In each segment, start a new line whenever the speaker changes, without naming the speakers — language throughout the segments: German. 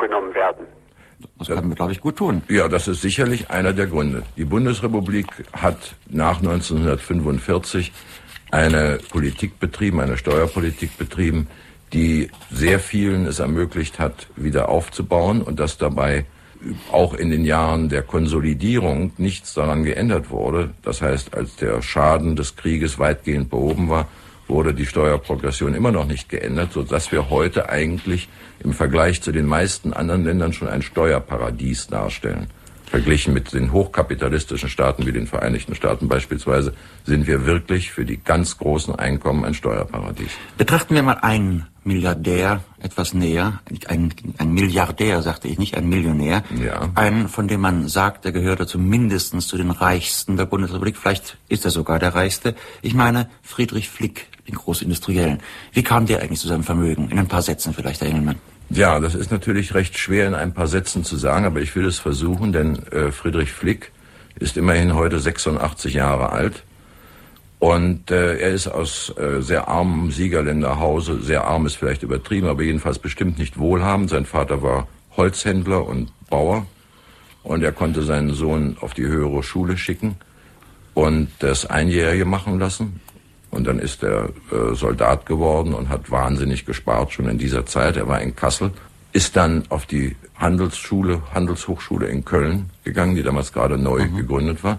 vorgenommen werden.
Das können wir, glaube ich, gut tun.
Ja, das ist sicherlich einer der Gründe. Die Bundesrepublik hat nach 1945 eine Politik betrieben, eine Steuerpolitik betrieben, die sehr vielen es ermöglicht hat, wieder aufzubauen und dass dabei auch in den Jahren der Konsolidierung nichts daran geändert wurde. Das heißt, als der Schaden des Krieges weitgehend behoben war, wurde die Steuerprogression immer noch nicht geändert, sodass wir heute eigentlich im Vergleich zu den meisten anderen Ländern schon ein Steuerparadies darstellen. Verglichen mit den hochkapitalistischen Staaten wie den Vereinigten Staaten beispielsweise sind wir wirklich für die ganz großen Einkommen ein Steuerparadies.
Betrachten wir mal einen Milliardär etwas näher. Ein Milliardär, sagte ich, nicht ein Millionär.
Ja.
Einen, von dem man sagt, er gehörte zumindest zu den Reichsten der Bundesrepublik. Vielleicht ist er sogar der Reichste. Ich meine Friedrich Flick, den Großindustriellen. Wie kam der eigentlich zu seinem Vermögen? In ein paar Sätzen vielleicht, Herr Engelmann.
Ja, das ist natürlich recht schwer in ein paar Sätzen zu sagen, aber ich will es versuchen, denn Friedrich Flick ist immerhin heute 86 Jahre alt und er ist aus sehr armem Siegerländer Hause, sehr arm ist vielleicht übertrieben, aber jedenfalls bestimmt nicht wohlhabend. Sein Vater war Holzhändler und Bauer und er konnte seinen Sohn auf die höhere Schule schicken und das Einjährige machen lassen. Und dann ist er Soldat geworden und hat wahnsinnig gespart schon in dieser Zeit. Er war in Kassel, ist dann auf die Handelshochschule in Köln gegangen, die damals gerade gegründet war.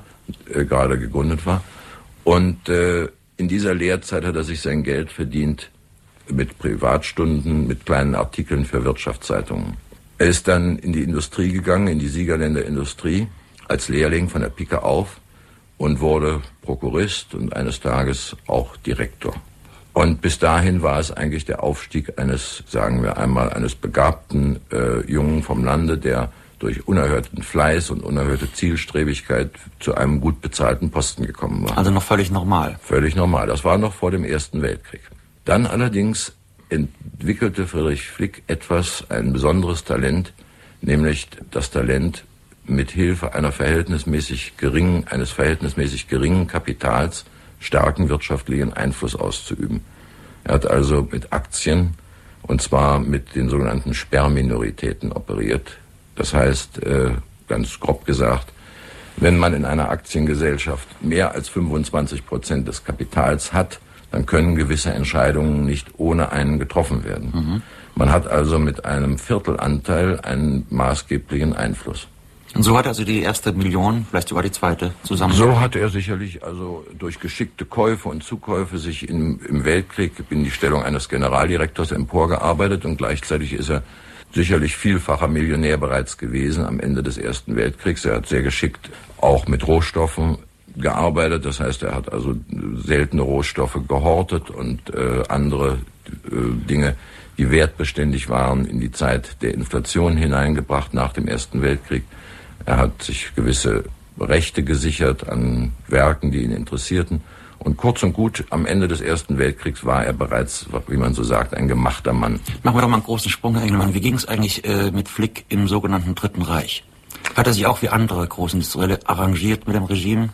Und in dieser Lehrzeit hat er sich sein Geld verdient mit Privatstunden, mit kleinen Artikeln für Wirtschaftszeitungen. Er ist dann in die Industrie gegangen, in die Siegerländer Industrie, als Lehrling von der Pike auf. Und wurde Prokurist und eines Tages auch Direktor. Und bis dahin war es eigentlich der Aufstieg eines, sagen wir einmal, eines begabten Jungen vom Lande, der durch unerhörten Fleiß und unerhörte Zielstrebigkeit zu einem gut bezahlten Posten gekommen war.
Also noch völlig normal.
Völlig normal. Das war noch vor dem Ersten Weltkrieg. Dann allerdings entwickelte Friedrich Flick ein besonderes Talent, nämlich das Talent, mit Hilfe eines verhältnismäßig geringen Kapitals starken wirtschaftlichen Einfluss auszuüben. Er hat also mit Aktien, und zwar mit den sogenannten Sperrminoritäten operiert. Das heißt, ganz grob gesagt, wenn man in einer Aktiengesellschaft mehr als 25% des Kapitals hat, dann können gewisse Entscheidungen nicht ohne einen getroffen werden. Mhm. Man hat also mit einem Viertelanteil einen maßgeblichen Einfluss.
Und so hat er also die erste Million, vielleicht sogar die zweite, zusammen.
So hat er sicherlich also durch geschickte Käufe und Zukäufe sich im Weltkrieg in die Stellung eines Generaldirektors emporgearbeitet und gleichzeitig ist er sicherlich vielfacher Millionär bereits gewesen am Ende des Ersten Weltkriegs. Er hat sehr geschickt auch mit Rohstoffen gearbeitet, das heißt, er hat also seltene Rohstoffe gehortet und andere Dinge, die wertbeständig waren, in die Zeit der Inflation hineingebracht nach dem Ersten Weltkrieg. Er hat sich gewisse Rechte gesichert an Werken, die ihn interessierten. Und kurz und gut, am Ende des Ersten Weltkriegs war er bereits, wie man so sagt, ein gemachter Mann.
Machen wir doch mal einen großen Sprung, Herr Engelmann. Wie ging es eigentlich mit Flick im sogenannten Dritten Reich? Hat er sich auch wie andere Großindustrielle arrangiert mit dem Regime?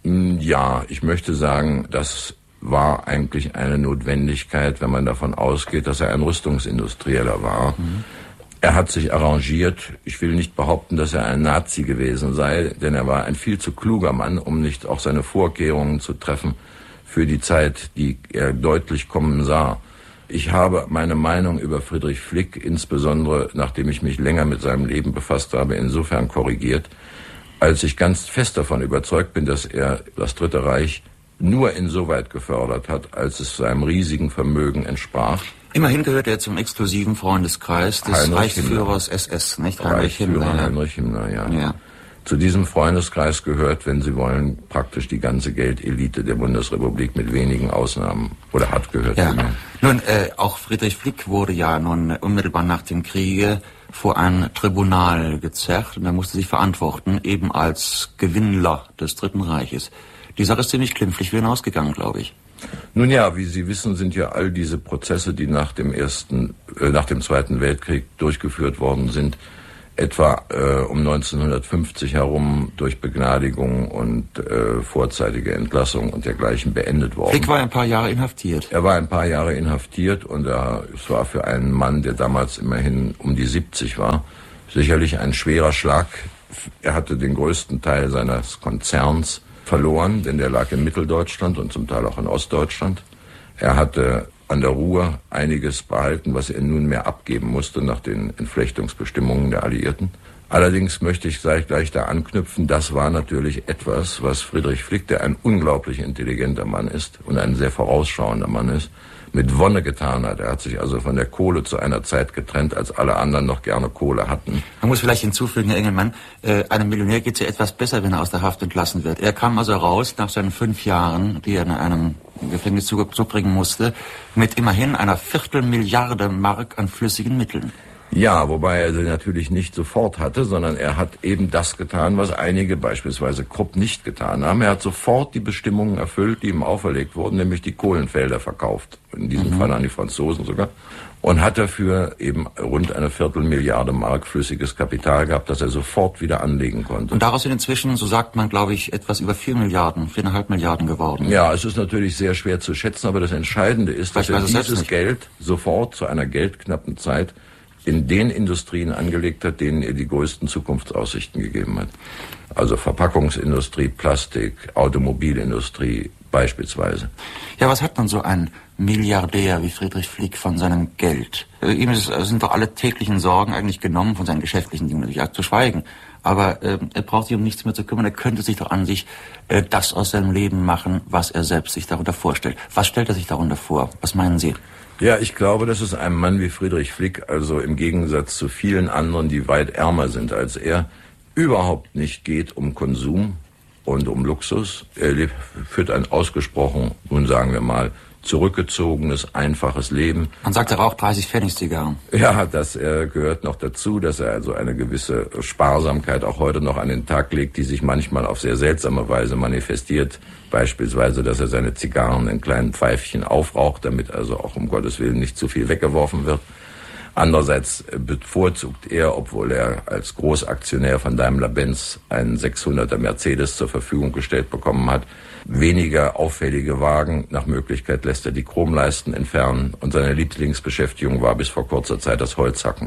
Ja, ich möchte sagen, das war eigentlich eine Notwendigkeit, wenn man davon ausgeht, dass er ein Rüstungsindustrieller war. Mhm. Er hat sich arrangiert. Ich will nicht behaupten, dass er ein Nazi gewesen sei, denn er war ein viel zu kluger Mann, um nicht auch seine Vorkehrungen zu treffen für die Zeit, die er deutlich kommen sah. Ich habe meine Meinung über Friedrich Flick, insbesondere nachdem ich mich länger mit seinem Leben befasst habe, insofern korrigiert, als ich ganz fest davon überzeugt bin, dass er das Dritte Reich nur insoweit gefördert hat, als es seinem riesigen Vermögen entsprach.
Immerhin gehört er zum exklusiven Freundeskreis des Reichsführers SS, nicht?
Heinrich Himmler, ja. Zu diesem Freundeskreis gehört, wenn Sie wollen, praktisch die ganze Geldelite der Bundesrepublik mit wenigen Ausnahmen. Oder hat gehört.
Ja. Nun, auch Friedrich Flick wurde ja nun unmittelbar nach dem Kriege vor ein Tribunal gezerrt und er musste sich verantworten, eben als Gewinnler des Dritten Reiches. Die Sache ist ziemlich glimpflich für ihn ausgegangen, glaube ich.
Nun ja, wie Sie wissen, sind ja all diese Prozesse, die nach dem Zweiten Weltkrieg durchgeführt worden sind, etwa um 1950 herum durch Begnadigung und vorzeitige Entlassung und dergleichen beendet worden.
Flick war ein paar Jahre inhaftiert.
Er war ein paar Jahre inhaftiert und es war für einen Mann, der damals immerhin um die 70 war, sicherlich ein schwerer Schlag. Er hatte den größten Teil seines Konzerns verloren, denn der lag in Mitteldeutschland und zum Teil auch in Ostdeutschland. Er hatte an der Ruhr einiges behalten, was er nunmehr abgeben musste nach den Entflechtungsbestimmungen der Alliierten. Allerdings möchte ich gleich da anknüpfen, das war natürlich etwas, was Friedrich Flick, der ein unglaublich intelligenter Mann ist und ein sehr vorausschauender Mann ist, mit Wonne getan hat. Er hat sich also von der Kohle zu einer Zeit getrennt, als alle anderen noch gerne Kohle hatten.
Man muss vielleicht hinzufügen, Herr Engelmann, einem Millionär geht es ja etwas besser, wenn er aus der Haft entlassen wird. Er kam also raus nach seinen 5 Jahren, die er in einem Gefängnis zubringen musste, mit immerhin einer 250 Mark an flüssigen Mitteln.
Ja, wobei er sie natürlich nicht sofort hatte, sondern er hat eben das getan, was einige, beispielsweise Krupp, nicht getan haben. Er hat sofort die Bestimmungen erfüllt, die ihm auferlegt wurden, nämlich die Kohlenfelder verkauft, in diesem Fall an die Franzosen sogar, und hat dafür eben rund eine 250 Mark flüssiges Kapital gehabt, das er sofort wieder anlegen konnte.
Und daraus sind inzwischen, so sagt man, glaube ich, etwas über 4,5 Milliarden geworden.
Ja, es ist natürlich sehr schwer zu schätzen, aber das Entscheidende ist, dass er dieses Geld sofort zu einer geldknappen Zeit in den Industrien angelegt hat, denen er die größten Zukunftsaussichten gegeben hat. Also Verpackungsindustrie, Plastik, Automobilindustrie beispielsweise.
Ja, was hat dann so ein Milliardär wie Friedrich Flick von seinem Geld? Ihm sind doch alle täglichen Sorgen eigentlich genommen, von seinen geschäftlichen Dingen natürlich auch zu schweigen. Aber er braucht sich um nichts mehr zu kümmern. Er könnte sich doch an sich das aus seinem Leben machen, was er selbst sich darunter vorstellt. Was stellt er sich darunter vor? Was meinen Sie?
Ja, ich glaube, dass es einem Mann wie Friedrich Flick, also im Gegensatz zu vielen anderen, die weit ärmer sind als er, überhaupt nicht geht um Konsum und um Luxus. Er führt ein ausgesprochen, nun sagen wir mal, zurückgezogenes, einfaches Leben.
Man sagt, er raucht 30 Pfennig-Zigarren.
Ja, das gehört noch dazu, dass er also eine gewisse Sparsamkeit auch heute noch an den Tag legt, die sich manchmal auf sehr seltsame Weise manifestiert. Beispielsweise, dass er seine Zigarren in kleinen Pfeifchen aufraucht, damit also auch um Gottes Willen nicht zu viel weggeworfen wird. Andererseits bevorzugt er, obwohl er als Großaktionär von Daimler-Benz einen 600er Mercedes zur Verfügung gestellt bekommen hat, weniger auffällige Wagen. Nach Möglichkeit lässt er die Chromleisten entfernen und seine Lieblingsbeschäftigung war bis vor kurzer Zeit das Holzhacken.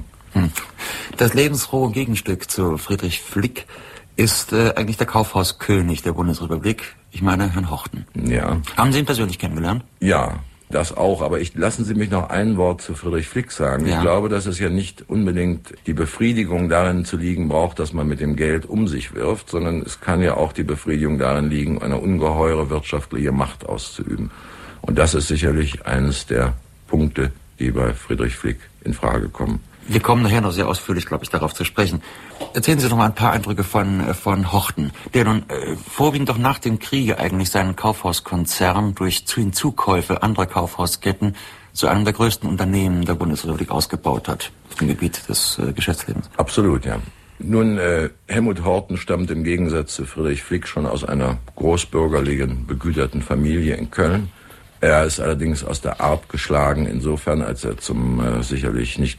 Das lebensfrohe Gegenstück zu Friedrich Flick ist eigentlich der Kaufhauskönig der Bundesrepublik. Ich meine Herrn Horten.
Ja.
Haben Sie ihn persönlich kennengelernt?
Ja, das auch. Aber lassen Sie mich noch ein Wort zu Friedrich Flick sagen. Ja. Ich glaube, dass es ja nicht unbedingt die Befriedigung darin zu liegen braucht, dass man mit dem Geld um sich wirft, sondern es kann ja auch die Befriedigung darin liegen, eine ungeheure wirtschaftliche Macht auszuüben. Und das ist sicherlich eines der Punkte, die bei Friedrich Flick in Frage kommen.
Wir kommen nachher noch sehr ausführlich, glaube ich, darauf zu sprechen. Erzählen Sie doch mal ein paar Eindrücke von Horten, der nun vorwiegend doch nach dem Kriege eigentlich seinen Kaufhauskonzern durch Hinzukäufe anderer Kaufhausketten zu einem der größten Unternehmen der Bundesrepublik ausgebaut hat, auf dem Gebiet des Geschäftslebens.
Absolut, ja. Nun, Helmut Horten stammt im Gegensatz zu Friedrich Flick schon aus einer großbürgerlichen, begüterten Familie in Köln. Er ist allerdings aus der Arp geschlagen, insofern, als er zum sicherlich nicht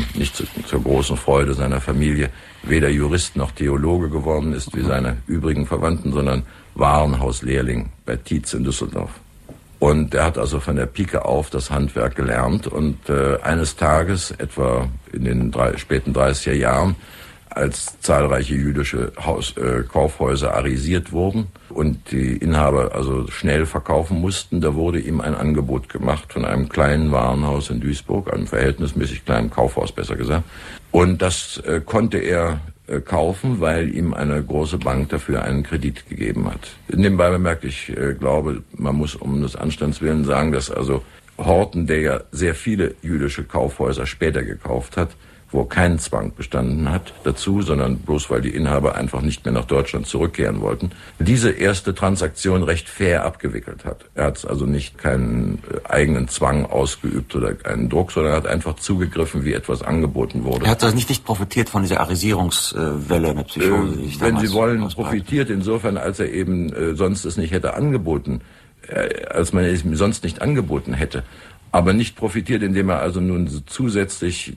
zur großen Freude seiner Familie weder Jurist noch Theologe geworden ist, wie seine übrigen Verwandten, sondern Warenhauslehrling bei Tietz in Düsseldorf. Und er hat also von der Pike auf das Handwerk gelernt und eines Tages, etwa in den späten 30er Jahren, als zahlreiche jüdische Kaufhäuser arisiert wurden und die Inhaber also schnell verkaufen mussten, da wurde ihm ein Angebot gemacht von einem kleinen Warenhaus in Duisburg, einem verhältnismäßig kleinen Kaufhaus besser gesagt. Und das konnte er kaufen, weil ihm eine große Bank dafür einen Kredit gegeben hat. Nebenbei bemerkt, ich glaube, man muss um des Anstands willen sagen, dass also Horten, der ja sehr viele jüdische Kaufhäuser später gekauft hat, wo kein Zwang bestanden hat dazu, sondern bloß weil die Inhaber einfach nicht mehr nach Deutschland zurückkehren wollten, diese erste Transaktion recht fair abgewickelt hat. Er hat also nicht keinen eigenen Zwang ausgeübt oder einen Druck, sondern hat einfach zugegriffen, wie etwas angeboten wurde.
Er hat also nicht profitiert von dieser Arisierungswelle in der Psychose, die sich
wenn
damals
Sie wollen,
ausbreitet.
Profitiert insofern, als er eben sonst es nicht hätte angeboten, als man es ihm sonst nicht angeboten hätte. aber nicht profitiert, indem er also nun zusätzlich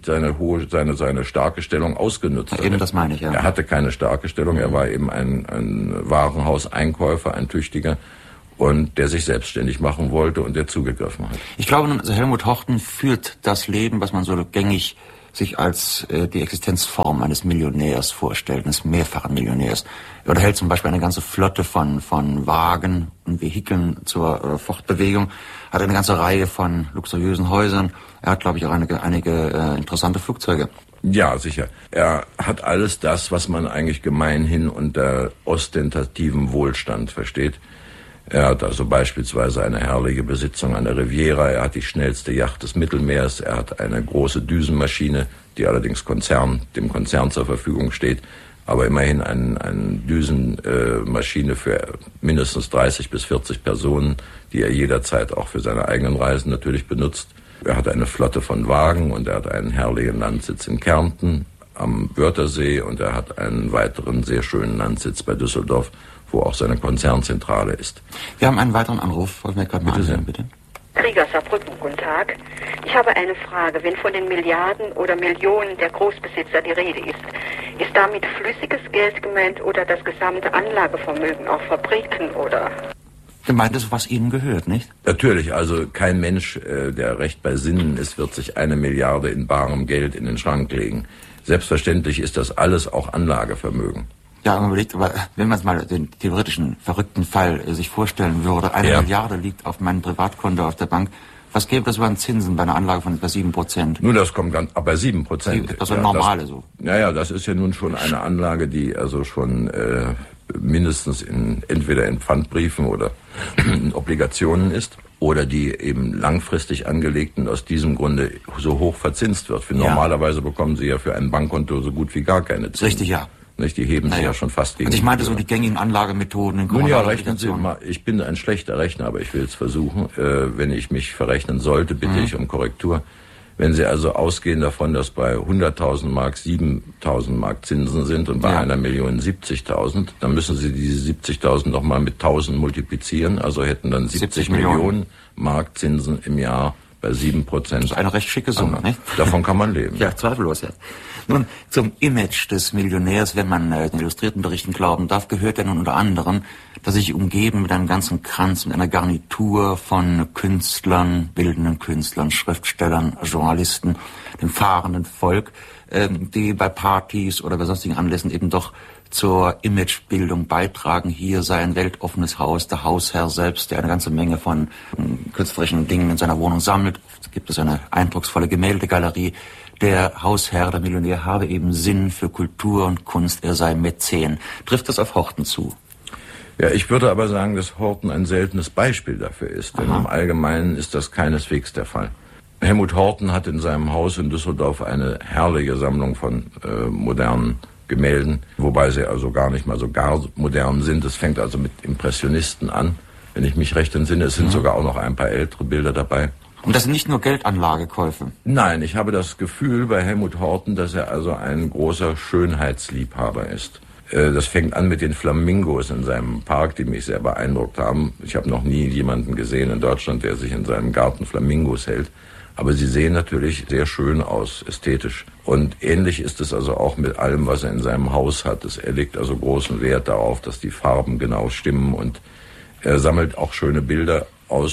seine starke Stellung ausgenutzt hat.
Eben das meine ich, ja.
Er hatte keine starke Stellung, er war eben ein Warenhauseinkäufer, ein Tüchtiger, und der sich selbstständig machen wollte und der zugegriffen hat.
Ich glaube nun, also Helmut Horten führt das Leben, was man so gängig sich als die Existenzform eines Millionärs vorstellt, eines mehrfachen Millionärs. Er unterhält zum Beispiel eine ganze Flotte von Wagen und Vehikeln zur Fortbewegung, hat eine ganze Reihe von luxuriösen Häusern. Er hat, glaube ich, auch einige interessante Flugzeuge.
Ja, sicher. Er hat alles das, was man eigentlich gemeinhin unter ostentativem Wohlstand versteht. Er hat also beispielsweise eine herrliche Besitzung an der Riviera, er hat die schnellste Yacht des Mittelmeers, er hat eine große Düsenmaschine, die allerdings dem Konzern zur Verfügung steht, aber immerhin eine Düsenmaschine für mindestens 30 bis 40 Personen, die er jederzeit auch für seine eigenen Reisen natürlich benutzt. Er hat eine Flotte von Wagen und er hat einen herrlichen Landsitz in Kärnten am Wörthersee und er hat einen weiteren sehr schönen Landsitz bei Düsseldorf, wo auch seine Konzernzentrale ist.
Wir haben einen weiteren Anruf. Wollen wir gerade mal anhören, bitte?
Krieger Saarbrücken, guten Tag. Ich habe eine Frage. Wenn von den Milliarden oder Millionen der Großbesitzer die Rede ist damit flüssiges Geld gemeint oder das gesamte Anlagevermögen, auch Fabriken oder...
Gemeint ist, was ihnen gehört, nicht?
Natürlich, also kein Mensch, der recht bei Sinnen ist, wird sich 1 Milliarde in barem Geld in den Schrank legen. Selbstverständlich ist das alles auch Anlagevermögen.
Ja, man überlegt, aber wenn man es mal den theoretischen, verrückten Fall sich vorstellen würde, 1 Milliarde liegt auf meinem Privatkonto auf der Bank, was gäbe das über an Zinsen bei einer Anlage von etwa 7%?
Nun, das kommt ganz, aber 7%.
Das ist normale so.
Ja, das ist ja nun schon eine Anlage, die also schon mindestens entweder in Pfandbriefen oder in Obligationen ist oder die eben langfristig angelegt und aus diesem Grunde so hoch verzinst wird. Normalerweise bekommen Sie ja für ein Bankkonto so gut wie gar keine Zinsen.
Richtig, ja.
Nicht, die heben sich ja schon fast gegen.
Also ich meinte so die gängigen Anlagemethoden in
Nun ja, rechnen Sie mal. Ich bin ein schlechter Rechner, aber ich will es versuchen. Wenn ich mich verrechnen sollte, bitte ich um Korrektur. Wenn Sie also ausgehen davon, dass bei 100.000 Mark 7.000 Mark Zinsen sind und bei 1 Million 70.000, dann müssen Sie diese 70.000 nochmal mit 1.000 multiplizieren. Also hätten dann 70 Millionen Mark Zinsen im Jahr bei 7%. Das
ist eine recht schicke Summe, nicht?
Davon kann man leben.
Ja, zweifellos, ja. Nun, zum Image des Millionärs, wenn man den illustrierten Berichten glauben darf, gehört ja nun unter anderem, dass ich umgeben mit einem ganzen Kranz, mit einer Garnitur von Künstlern, bildenden Künstlern, Schriftstellern, Journalisten, dem fahrenden Volk, die bei Partys oder bei sonstigen Anlässen eben doch zur Imagebildung beitragen. Hier sei ein weltoffenes Haus, der Hausherr selbst, der eine ganze Menge von künstlerischen Dingen in seiner Wohnung sammelt. Es gibt eine eindrucksvolle Gemäldegalerie. Der Hausherr, der Millionär, habe eben Sinn für Kultur und Kunst, er sei Mäzen. Trifft das auf Horten zu?
Ja, ich würde aber sagen, dass Horten ein seltenes Beispiel dafür ist, denn im Allgemeinen ist das keineswegs der Fall. Helmut Horten hat in seinem Haus in Düsseldorf eine herrliche Sammlung von modernen Gemälden, wobei sie also gar nicht mal so gar modern sind. Es fängt also mit Impressionisten an, wenn ich mich recht entsinne. Es sind sogar auch noch ein paar ältere Bilder dabei.
Und das sind nicht nur Geldanlagekäufe?
Nein, ich habe das Gefühl bei Helmut Horten, dass er also ein großer Schönheitsliebhaber ist. Das fängt an mit den Flamingos in seinem Park, die mich sehr beeindruckt haben. Ich habe noch nie jemanden gesehen in Deutschland, der sich in seinem Garten Flamingos hält. Aber sie sehen natürlich sehr schön aus, ästhetisch. Und ähnlich ist es also auch mit allem, was er in seinem Haus hat. Er legt also großen Wert darauf, dass die Farben genau stimmen. Und er sammelt auch schöne Bilder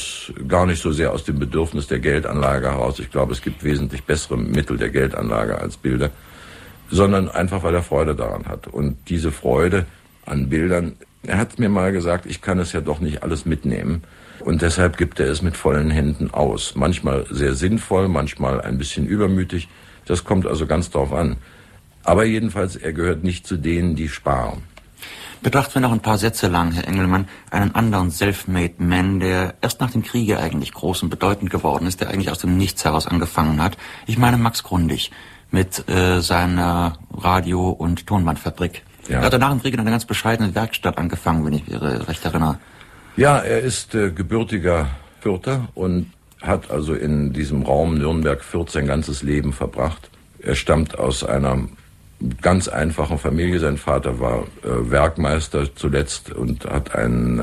gar nicht so sehr aus dem Bedürfnis der Geldanlage heraus. Ich glaube, es gibt wesentlich bessere Mittel der Geldanlage als Bilder, sondern einfach, weil er Freude daran hat. Und diese Freude an Bildern, er hat mir mal gesagt, ich kann es ja doch nicht alles mitnehmen. Und deshalb gibt er es mit vollen Händen aus. Manchmal sehr sinnvoll, manchmal ein bisschen übermütig. Das kommt also ganz drauf an. Aber jedenfalls, er gehört nicht zu denen, die sparen.
Betrachten wir noch ein paar Sätze lang, Herr Engelmann, einen anderen Self-Made Man, der erst nach dem Kriege eigentlich groß und bedeutend geworden ist, der eigentlich aus dem Nichts heraus angefangen hat. Ich meine Max Grundig mit seiner Radio- und Tonbandfabrik. Ja. Er hat nach dem Krieg in einer ganz bescheidenen Werkstatt angefangen, wenn ich mich recht erinnere.
Ja, er ist gebürtiger Fürther und hat also in diesem Raum Nürnberg-Fürth sein ganzes Leben verbracht. Er stammt aus einer ganz einfachen Familie. Sein Vater war Werkmeister zuletzt und hat einen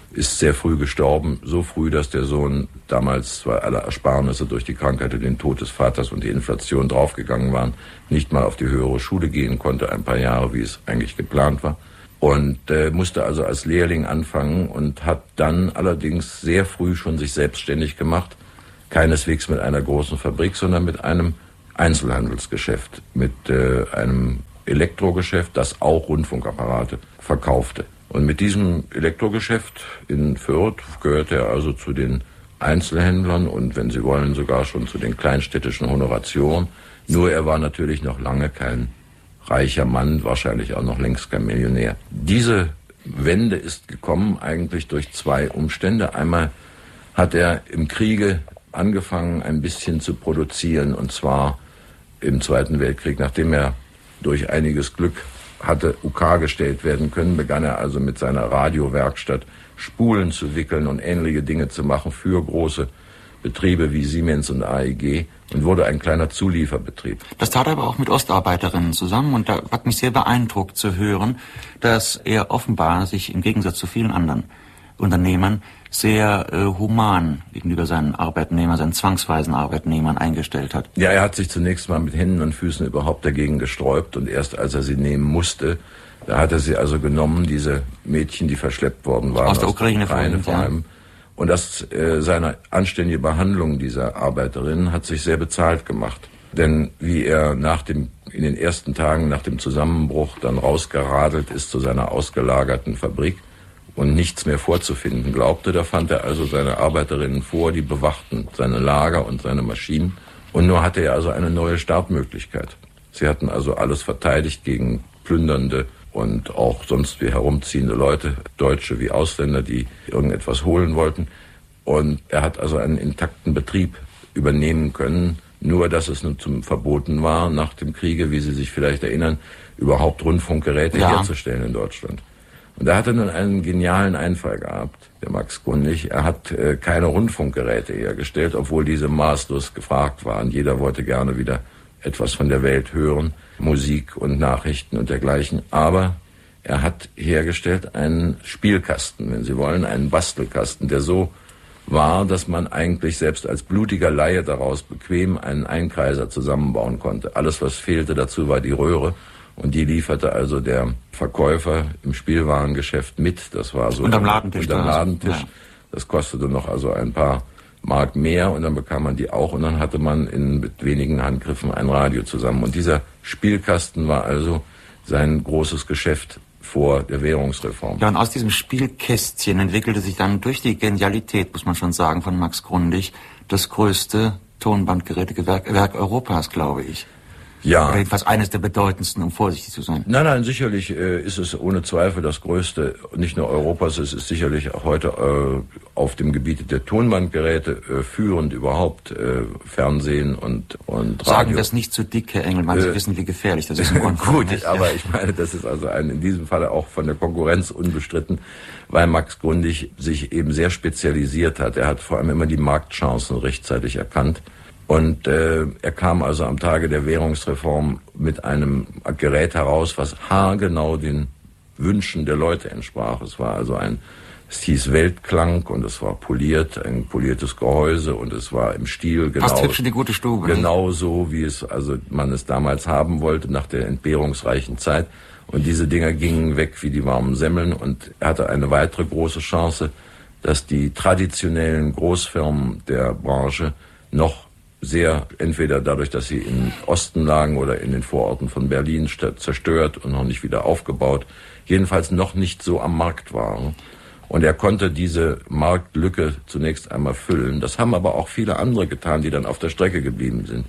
ist sehr früh gestorben, so früh, dass der Sohn damals, weil alle Ersparnisse durch die Krankheit und den Tod des Vaters und die Inflation draufgegangen waren, nicht mal auf die höhere Schule gehen konnte, ein paar Jahre, wie es eigentlich geplant war. Und musste also als Lehrling anfangen und hat dann allerdings sehr früh schon sich selbstständig gemacht, keineswegs mit einer großen Fabrik, sondern mit einem Einzelhandelsgeschäft, mit einem Elektrogeschäft, das auch Rundfunkapparate verkaufte. Und mit diesem Elektrogeschäft in Fürth gehörte er also zu den Einzelhändlern und, wenn Sie wollen, sogar schon zu den kleinstädtischen Honoratioren. Nur er war natürlich noch lange kein reicher Mann, wahrscheinlich auch noch längst kein Millionär. Diese Wende ist gekommen eigentlich durch zwei Umstände. Einmal hat er im Kriege angefangen, ein bisschen zu produzieren, und zwar im Zweiten Weltkrieg. Nachdem er durch einiges Glück hatte UK gestellt werden können, begann er also mit seiner Radiowerkstatt Spulen zu wickeln und ähnliche Dinge zu machen für große Betriebe wie Siemens und AEG und wurde ein kleiner Zulieferbetrieb.
Das tat er aber auch mit Ostarbeiterinnen zusammen, und da hat mich sehr beeindruckt zu hören, dass er offenbar sich im Gegensatz zu vielen anderen Unternehmern sehr human gegenüber seinen Arbeitnehmern, seinen zwangsweisen Arbeitnehmern eingestellt hat.
Ja, er hat sich zunächst mal mit Händen und Füßen überhaupt dagegen gesträubt, und erst als er sie nehmen musste, da hat er sie also genommen, diese Mädchen, die verschleppt worden waren.
Aus der Ukraine
vor allem. Und seine anständige Behandlung dieser Arbeiterinnen hat sich sehr bezahlt gemacht. Denn wie er in den ersten Tagen nach dem Zusammenbruch dann rausgeradelt ist zu seiner ausgelagerten Fabrik und nichts mehr vorzufinden glaubte, da fand er also seine Arbeiterinnen vor, die bewachten seine Lager und seine Maschinen. Und nur hatte er also eine neue Startmöglichkeit. Sie hatten also alles verteidigt gegen plündernde und auch sonst wie herumziehende Leute, Deutsche wie Ausländer, die irgendetwas holen wollten. Und er hat also einen intakten Betrieb übernehmen können, nur dass es nun verboten war, nach dem Kriege, wie Sie sich vielleicht erinnern, überhaupt Rundfunkgeräte herzustellen in Deutschland. Und da hat er nun einen genialen Einfall gehabt, der Max Grundig. Er hat keine Rundfunkgeräte hergestellt, obwohl diese maßlos gefragt waren. Jeder wollte gerne wieder etwas von der Welt hören, Musik und Nachrichten und dergleichen. Aber er hat hergestellt einen Spielkasten, wenn Sie wollen, einen Bastelkasten, der so war, dass man eigentlich selbst als blutiger Laie daraus bequem einen Einkreiser zusammenbauen konnte. Alles, was fehlte dazu, war die Röhre. Und die lieferte also der Verkäufer im Spielwarengeschäft mit. Das war so
unterm Ladentisch.
Ja. Das kostete noch also ein paar Mark mehr, und dann bekam man die auch, und dann hatte man mit wenigen Handgriffen ein Radio zusammen. Und dieser Spielkasten war also sein großes Geschäft vor der Währungsreform.
Ja, und aus diesem Spielkästchen entwickelte sich dann durch die Genialität, muss man schon sagen, von Max Grundig, das größte Tonbandgerätewerk Europas, glaube ich.
Ja.
Oder jedenfalls eines der bedeutendsten, um vorsichtig zu sein.
Nein, sicherlich ist es ohne Zweifel das größte, nicht nur Europas, es ist sicherlich auch heute auf dem Gebiet der Tonbandgeräte führend überhaupt, Fernsehen und Radio.
Sagen wir es nicht zu dick, Herr Engelmann, Sie wissen, wie gefährlich das ist.
Gut, aber ich meine, das ist also in diesem Falle auch von der Konkurrenz unbestritten, weil Max Grundig sich eben sehr spezialisiert hat. Er hat vor allem immer die Marktchancen rechtzeitig erkannt. Und er kam also am Tage der Währungsreform mit einem Gerät heraus, was haargenau den Wünschen der Leute entsprach. Es war also es hieß Weltklang, und es war poliert, ein poliertes Gehäuse, und es war im Stil
fast hübsch in die gute Stube.
Genau so, wie man es damals haben wollte, nach der entbehrungsreichen Zeit. Und diese Dinger gingen weg wie die warmen Semmeln, und er hatte eine weitere große Chance, dass die traditionellen Großfirmen der Branche noch sehr, entweder dadurch, dass sie im Osten lagen oder in den Vororten von Berlin zerstört und noch nicht wieder aufgebaut, jedenfalls noch nicht so am Markt waren. Und er konnte diese Marktlücke zunächst einmal füllen. Das haben aber auch viele andere getan, die dann auf der Strecke geblieben sind.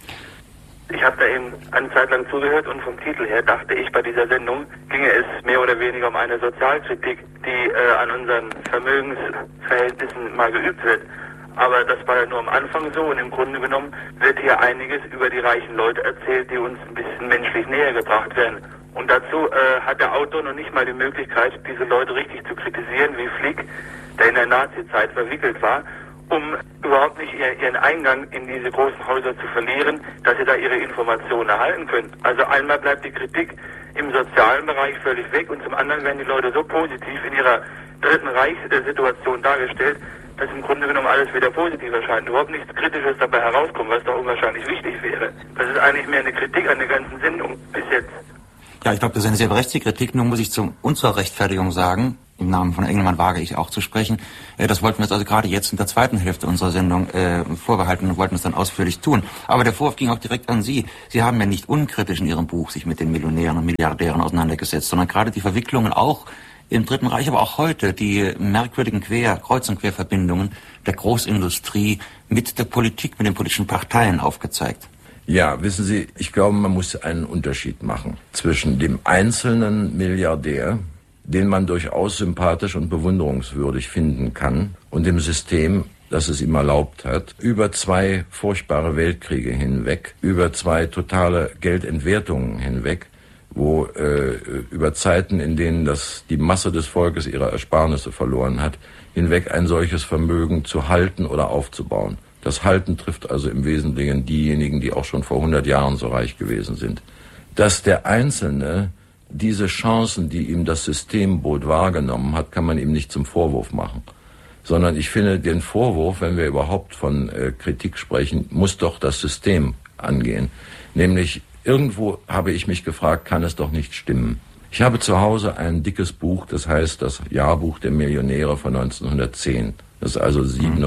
Ich habe da eben eine Zeit lang zugehört, und vom Titel her dachte ich, bei dieser Sendung ginge es mehr oder weniger um eine Sozialkritik, die an unseren Vermögensverhältnissen mal geübt wird. Aber das war ja nur am Anfang so, und im Grunde genommen wird hier einiges über die reichen Leute erzählt, die uns ein bisschen menschlich näher gebracht werden. Und dazu hat der Autor noch nicht mal die Möglichkeit, diese Leute richtig zu kritisieren, wie Flick, der in der Nazi-Zeit verwickelt war, um überhaupt nicht ihren Eingang in diese großen Häuser zu verlieren, dass sie da ihre Informationen erhalten können. Also einmal bleibt die Kritik im sozialen Bereich völlig weg und zum anderen werden die Leute so positiv in ihrer Dritten Reichssituation dargestellt, dass im Grunde genommen alles wieder positiv erscheint. Überhaupt nichts Kritisches dabei herauskommt, was doch unwahrscheinlich wichtig wäre. Das ist eigentlich mehr eine Kritik an der ganzen Sendung bis jetzt.
Ja, ich glaube, das ist eine sehr berechtigte Kritik. Nun muss ich zur Rechtfertigung sagen, im Namen von Engelmann wage ich auch zu sprechen. Das wollten wir uns also gerade jetzt in der zweiten Hälfte unserer Sendung vorbehalten und wollten es dann ausführlich tun. Aber der Vorwurf ging auch direkt an Sie. Sie haben ja nicht unkritisch in Ihrem Buch sich mit den Millionären und Milliardären auseinandergesetzt, sondern gerade die Verwicklungen auch im Dritten Reich, aber auch heute die merkwürdigen Kreuz- und Querverbindungen der Großindustrie mit der Politik, mit den politischen Parteien aufgezeigt.
Ja, wissen Sie, ich glaube, man muss einen Unterschied machen zwischen dem einzelnen Milliardär, den man durchaus sympathisch und bewunderungswürdig finden kann, und dem System, das es ihm erlaubt hat, über 2 furchtbare Weltkriege hinweg, über 2 totale Geldentwertungen hinweg, wo über Zeiten, in denen die Masse des Volkes ihre Ersparnisse verloren hat, hinweg ein solches Vermögen zu halten oder aufzubauen. Das Halten trifft also im Wesentlichen diejenigen, die auch schon vor 100 Jahren so reich gewesen sind. Dass der Einzelne diese Chancen, die ihm das System bot, wahrgenommen hat, kann man ihm nicht zum Vorwurf machen. Sondern ich finde, den Vorwurf, wenn wir überhaupt von Kritik sprechen, muss doch das System angehen. Nämlich, irgendwo habe ich mich gefragt, kann es doch nicht stimmen. Ich habe zu Hause ein dickes Buch, das heißt das Jahrbuch der Millionäre von 1910. Das ist also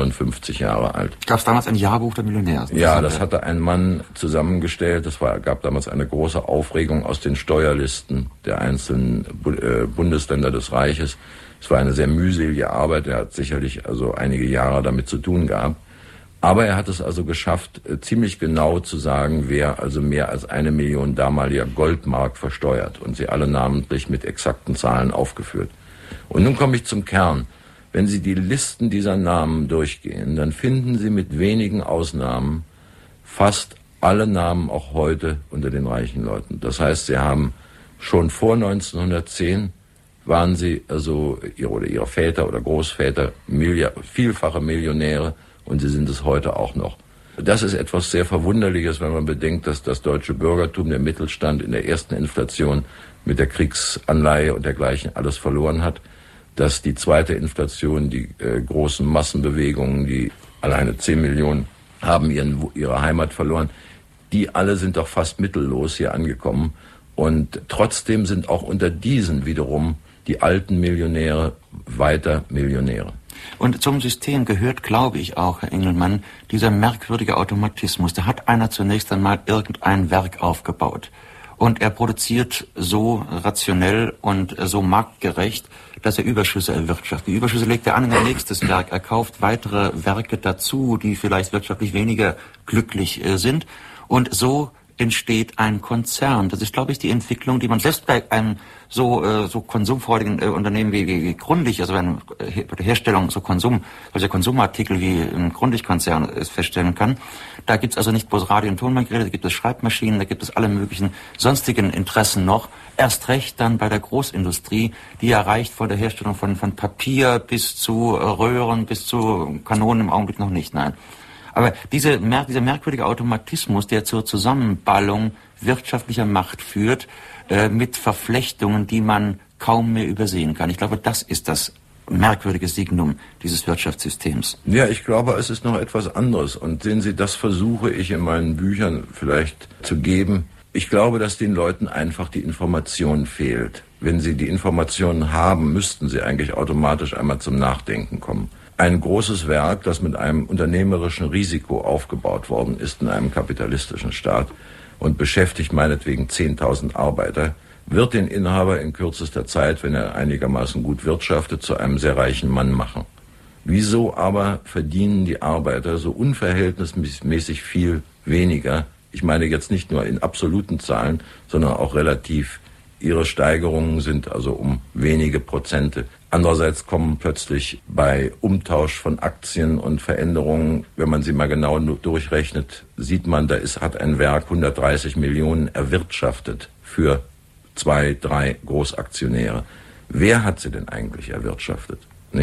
57 Jahre alt.
Gab es damals ein Jahrbuch der Millionäre?
Ja, das hatte ein Mann zusammengestellt. Gab damals eine große Aufregung aus den Steuerlisten der einzelnen Bundesländer des Reiches. Es war eine sehr mühselige Arbeit. Er hat sicherlich also einige Jahre damit zu tun gehabt. Aber er hat es also geschafft, ziemlich genau zu sagen, wer also mehr als 1 Million damaliger Goldmark versteuert. Und sie alle namentlich mit exakten Zahlen aufgeführt. Und nun komme ich zum Kern. Wenn Sie die Listen dieser Namen durchgehen, dann finden Sie mit wenigen Ausnahmen fast alle Namen auch heute unter den reichen Leuten. Das heißt, Sie haben schon vor 1910 waren Sie also Ihre Väter oder Großväter vielfache Millionäre, und sie sind es heute auch noch. Das ist etwas sehr Verwunderliches, wenn man bedenkt, dass das deutsche Bürgertum, der Mittelstand in der ersten Inflation mit der Kriegsanleihe und dergleichen alles verloren hat, dass die zweite Inflation, die großen Massenbewegungen, die alleine 10 Millionen haben ihre Heimat verloren, die alle sind doch fast mittellos hier angekommen. Und trotzdem sind auch unter diesen wiederum die alten Millionäre weiter Millionäre.
Und zum System gehört, glaube ich auch, Herr Engelmann, dieser merkwürdige Automatismus. Da hat einer zunächst einmal irgendein Werk aufgebaut. Und er produziert so rationell und so marktgerecht, dass er Überschüsse erwirtschaftet. Die Überschüsse legt er an in ein nächstes Werk. Er kauft weitere Werke dazu, die vielleicht wirtschaftlich weniger glücklich sind. Und so entsteht ein Konzern. Das ist, glaube ich, die Entwicklung, die man selbst bei einem so konsumfreudigen Unternehmen wie Grundig, also bei der Herstellung solcher Konsumartikel wie im Grundig-Konzern feststellen kann. Da gibt es also nicht bloß Radio- und Tonbandgeräte, da gibt es Schreibmaschinen, da gibt es alle möglichen sonstigen Interessen noch. Erst recht dann bei der Großindustrie, die erreicht von der Herstellung von Papier bis zu Röhren, bis zu Kanonen im Augenblick noch nicht, nein. Aber dieser merkwürdige Automatismus, der zur Zusammenballung wirtschaftlicher Macht führt, mit Verflechtungen, die man kaum mehr übersehen kann. Ich glaube, das ist das merkwürdige Signum dieses Wirtschaftssystems.
Ja, ich glaube, es ist noch etwas anderes. Und sehen Sie, das versuche ich in meinen Büchern vielleicht zu geben. Ich glaube, dass den Leuten einfach die Information fehlt. Wenn sie die Informationen haben, müssten sie eigentlich automatisch einmal zum Nachdenken kommen. Ein großes Werk, das mit einem unternehmerischen Risiko aufgebaut worden ist in einem kapitalistischen Staat und beschäftigt meinetwegen 10.000 Arbeiter, wird den Inhaber in kürzester Zeit, wenn er einigermaßen gut wirtschaftet, zu einem sehr reichen Mann machen. Wieso aber verdienen die Arbeiter so unverhältnismäßig viel weniger? Ich meine jetzt nicht nur in absoluten Zahlen, sondern auch relativ. Ihre Steigerungen sind also um wenige Prozente. Andererseits kommen plötzlich bei Umtausch von Aktien und Veränderungen, wenn man sie mal genau durchrechnet, sieht man, hat ein Werk 130 Millionen erwirtschaftet für 2, 3 Großaktionäre. Wer hat sie denn eigentlich erwirtschaftet? Nicht?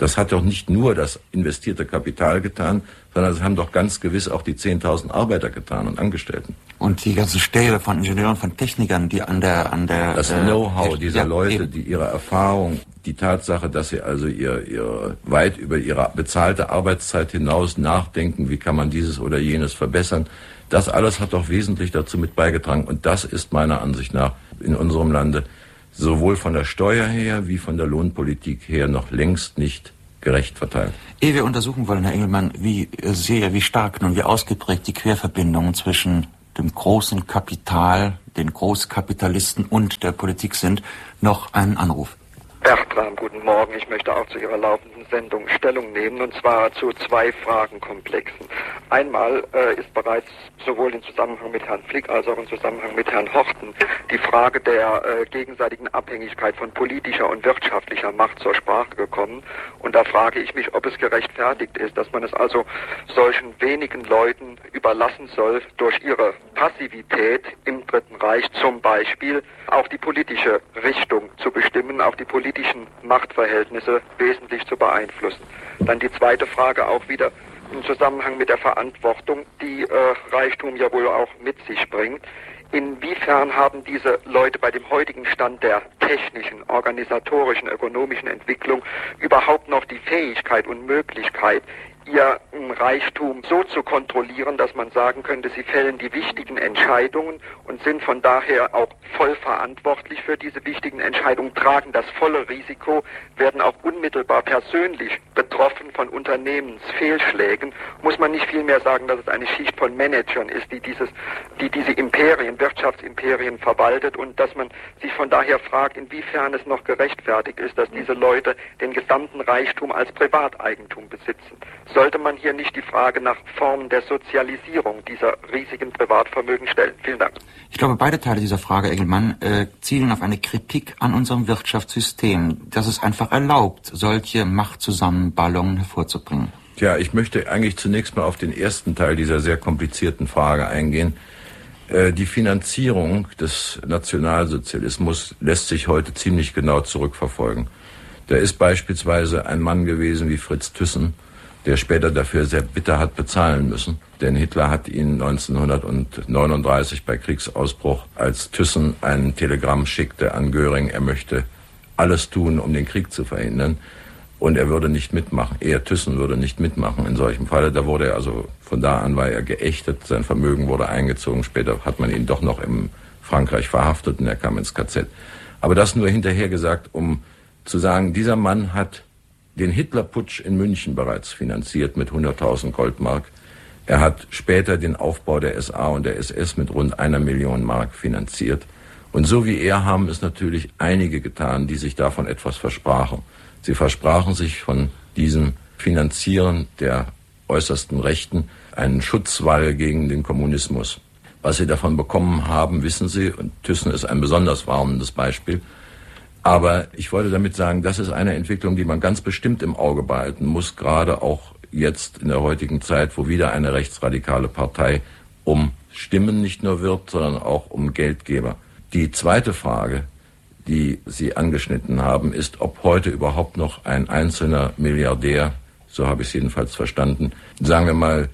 Das hat doch nicht nur das investierte Kapital getan, sondern es haben doch ganz gewiss auch die 10.000 Arbeiter getan und Angestellten.
Und die ganzen Stäbe von Ingenieuren, von Technikern, die an der
das Know-how dieser Leute, die ihre Erfahrung, die Tatsache, dass sie also ihr weit über ihre bezahlte Arbeitszeit hinaus nachdenken, wie kann man dieses oder jenes verbessern, das alles hat doch wesentlich dazu mit beigetragen. Und das ist meiner Ansicht nach in unserem Lande sowohl von der Steuer her wie von der Lohnpolitik her noch längst nicht gerecht verteilt.
Ehe wir untersuchen wollen, Herr Engelmann, wie stark nun, wie ausgeprägt die Querverbindungen zwischen dem großen Kapital, den Großkapitalisten und der Politik sind, noch einen Anruf.
Bertram, guten Morgen. Ich möchte auch zu Ihrer laufenden Sendung Stellung nehmen, und zwar zu zwei Fragenkomplexen. Einmal ist bereits sowohl im Zusammenhang mit Herrn Flick als auch im Zusammenhang mit Herrn Horten die Frage der gegenseitigen Abhängigkeit von politischer und wirtschaftlicher Macht zur Sprache gekommen. Und da frage ich mich, ob es gerechtfertigt ist, dass man es also solchen wenigen Leuten überlassen soll, durch ihre Passivität im Dritten Reich zum Beispiel auch die politische Richtung zu bestimmen, auch die politischen Machtverhältnisse wesentlich zu beeinflussen. Dann die zweite Frage auch wieder im Zusammenhang mit der Verantwortung, die Reichtum ja wohl auch mit sich bringt. Inwiefern haben diese Leute bei dem heutigen Stand der technischen, organisatorischen, ökonomischen Entwicklung überhaupt noch die Fähigkeit und Möglichkeit, ihr Reichtum so zu kontrollieren, dass man sagen könnte, sie fällen die wichtigen Entscheidungen und sind von daher auch voll verantwortlich für diese wichtigen Entscheidungen, tragen das volle Risiko, werden auch unmittelbar persönlich betroffen von Unternehmensfehlschlägen. Muss man nicht vielmehr sagen, dass es eine Schicht von Managern ist, die diese Imperien, Wirtschaftsimperien verwaltet, und dass man sich von daher fragt, inwiefern es noch gerechtfertigt ist, dass diese Leute den gesamten Reichtum als Privateigentum besitzen. Sollte man hier nicht die Frage nach Formen der Sozialisierung dieser riesigen Privatvermögen stellen? Vielen Dank.
Ich glaube, beide Teile dieser Frage, Engelmann, zielen auf eine Kritik an unserem Wirtschaftssystem, das es einfach erlaubt, solche Machtzusammenballungen hervorzubringen.
Tja, ich möchte eigentlich zunächst mal auf den ersten Teil dieser sehr komplizierten Frage eingehen. Die Finanzierung des Nationalsozialismus lässt sich heute ziemlich genau zurückverfolgen. Da ist beispielsweise ein Mann gewesen wie Fritz Thyssen, der später dafür sehr bitter hat bezahlen müssen. Denn Hitler hat ihn 1939 bei Kriegsausbruch, als Thyssen ein Telegramm schickte an Göring, er möchte alles tun, um den Krieg zu verhindern. Und er würde nicht mitmachen. Thyssen würde nicht mitmachen in solchem Falle. Da wurde er also, von da an war er geächtet, sein Vermögen wurde eingezogen. Später hat man ihn doch noch in Frankreich verhaftet und er kam ins KZ. Aber das nur hinterher gesagt, um zu sagen, dieser Mann hat den Hitlerputsch in München bereits finanziert mit 100.000 Goldmark. Er hat später den Aufbau der SA und der SS mit rund 1 Million Mark finanziert. Und so wie er haben es natürlich einige getan, die sich davon etwas versprachen. Sie versprachen sich von diesem Finanzieren der äußersten Rechten einen Schutzwall gegen den Kommunismus. Was sie davon bekommen haben, wissen Sie, und Thyssen ist ein besonders warnendes Beispiel. Aber ich wollte damit sagen, das ist eine Entwicklung, die man ganz bestimmt im Auge behalten muss, gerade auch jetzt in der heutigen Zeit, wo wieder eine rechtsradikale Partei um Stimmen nicht nur wirbt, sondern auch um Geldgeber. Die zweite Frage, die Sie angeschnitten haben, ist, ob heute überhaupt noch ein einzelner Milliardär, so habe ich es jedenfalls verstanden, sagen wir mal,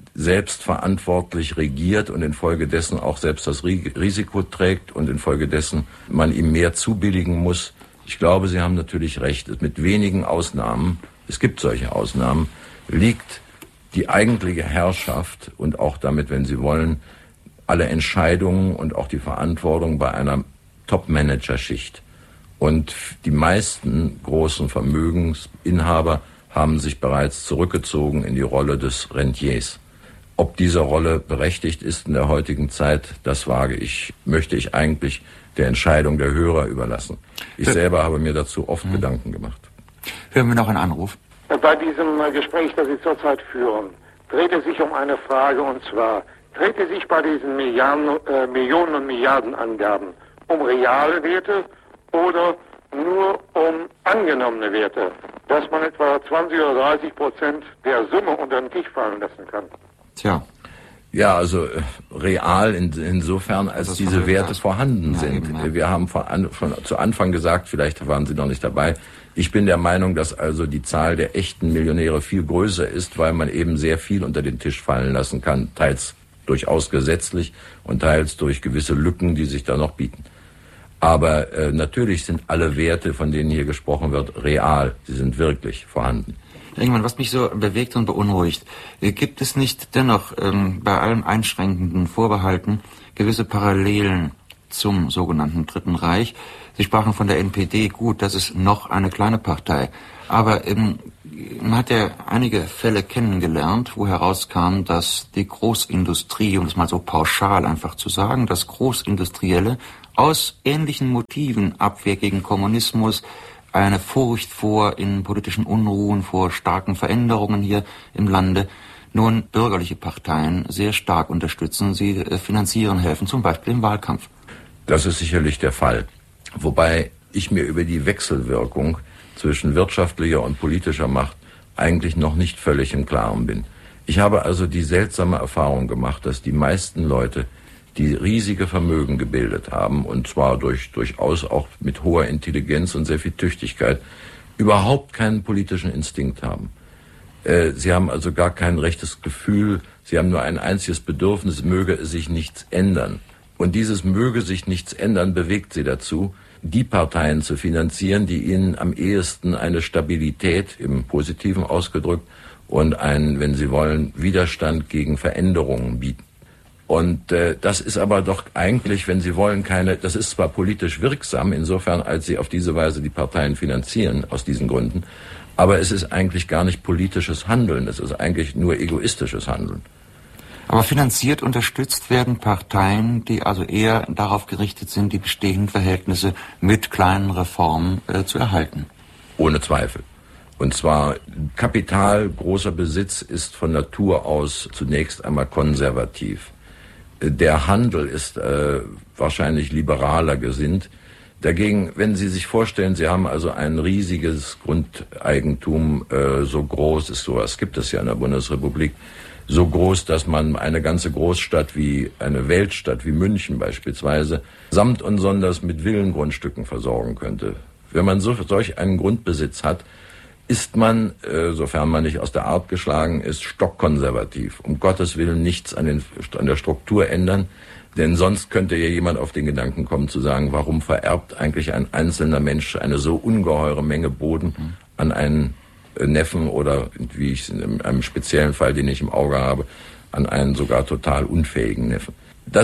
selbstverantwortlich regiert und infolgedessen auch selbst das Risiko trägt und infolgedessen man ihm mehr zubilligen muss. Ich glaube, Sie haben natürlich recht. Mit wenigen Ausnahmen, es gibt solche Ausnahmen, liegt die eigentliche Herrschaft und auch damit, wenn Sie wollen, alle Entscheidungen und auch die Verantwortung bei einer Top-Manager-Schicht. Und die meisten großen Vermögensinhaber haben sich bereits zurückgezogen in die Rolle des Rentiers. Ob diese Rolle berechtigt ist in der heutigen Zeit, das möchte ich eigentlich der Entscheidung der Hörer überlassen. Ich selber habe mir dazu oft Gedanken gemacht.
Hören wir noch einen Anruf.
Bei diesem Gespräch, das Sie zurzeit führen, dreht es sich um eine Frage, und zwar, dreht es sich bei diesen Millionen und Milliardenangaben um reale Werte oder nur um angenommene Werte, dass man etwa 20 oder 30% der Summe unter den Tisch fallen lassen kann?
Tja.
Ja, also real insofern, als diese Werte vorhanden sind. Wir haben zu Anfang gesagt, vielleicht waren Sie noch nicht dabei, ich bin der Meinung, dass also die Zahl der echten Millionäre viel größer ist, weil man eben sehr viel unter den Tisch fallen lassen kann, teils durchaus gesetzlich und teils durch gewisse Lücken, die sich da noch bieten. Aber natürlich sind alle Werte, von denen hier gesprochen wird, real. Sie sind wirklich vorhanden.
Irgendwann, was mich so bewegt und beunruhigt, gibt es nicht dennoch bei allem einschränkenden Vorbehalten gewisse Parallelen zum sogenannten Dritten Reich? Sie sprachen von der NPD, gut, das ist noch eine kleine Partei, aber man hat ja einige Fälle kennengelernt, wo herauskam, dass die Großindustrie, um es mal so pauschal einfach zu sagen, dass Großindustrielle aus ähnlichen Motiven, Abwehr gegen Kommunismus, eine Furcht vor innenpolitischen Unruhen, vor starken Veränderungen hier im Lande, nun bürgerliche Parteien sehr stark unterstützen, sie finanzieren, helfen, zum Beispiel im Wahlkampf.
Das ist sicherlich der Fall. Wobei ich mir über die Wechselwirkung zwischen wirtschaftlicher und politischer Macht eigentlich noch nicht völlig im Klaren bin. Ich habe also die seltsame Erfahrung gemacht, dass die meisten Leute, die riesige Vermögen gebildet haben, und zwar durchaus auch mit hoher Intelligenz und sehr viel Tüchtigkeit, überhaupt keinen politischen Instinkt haben. Sie haben also gar kein rechtes Gefühl, sie haben nur ein einziges Bedürfnis, möge es sich nichts ändern. Und dieses möge sich nichts ändern bewegt sie dazu, die Parteien zu finanzieren, die ihnen am ehesten eine Stabilität, im Positiven ausgedrückt, und einen, wenn Sie wollen, Widerstand gegen Veränderungen bieten. Und das ist aber doch eigentlich, wenn Sie wollen, das ist zwar politisch wirksam, insofern, als Sie auf diese Weise die Parteien finanzieren, aus diesen Gründen, aber es ist eigentlich gar nicht politisches Handeln, es ist eigentlich nur egoistisches Handeln.
Aber finanziert, unterstützt werden Parteien, die also eher darauf gerichtet sind, die bestehenden Verhältnisse mit kleinen Reformen zu erhalten.
Ohne Zweifel. Und zwar Kapital, großer Besitz ist von Natur aus zunächst einmal konservativ. Der Handel ist wahrscheinlich liberaler gesinnt. Dagegen, wenn Sie sich vorstellen, Sie haben also ein riesiges Grundeigentum, so groß ist sowas, gibt es ja in der Bundesrepublik, so groß, dass man eine ganze Großstadt wie eine Weltstadt wie München beispielsweise samt und sonders mit Villengrundstücken versorgen könnte. Wenn man solch einen Grundbesitz hat, ist man, sofern man nicht aus der Art geschlagen ist, stockkonservativ. Um Gottes Willen nichts an der Struktur ändern, denn sonst könnte ja jemand auf den Gedanken kommen zu sagen, warum vererbt eigentlich ein einzelner Mensch eine so ungeheure Menge Boden an einen Neffen oder, wie ich es in einem speziellen Fall, den ich im Auge habe, an einen sogar total unfähigen Neffen.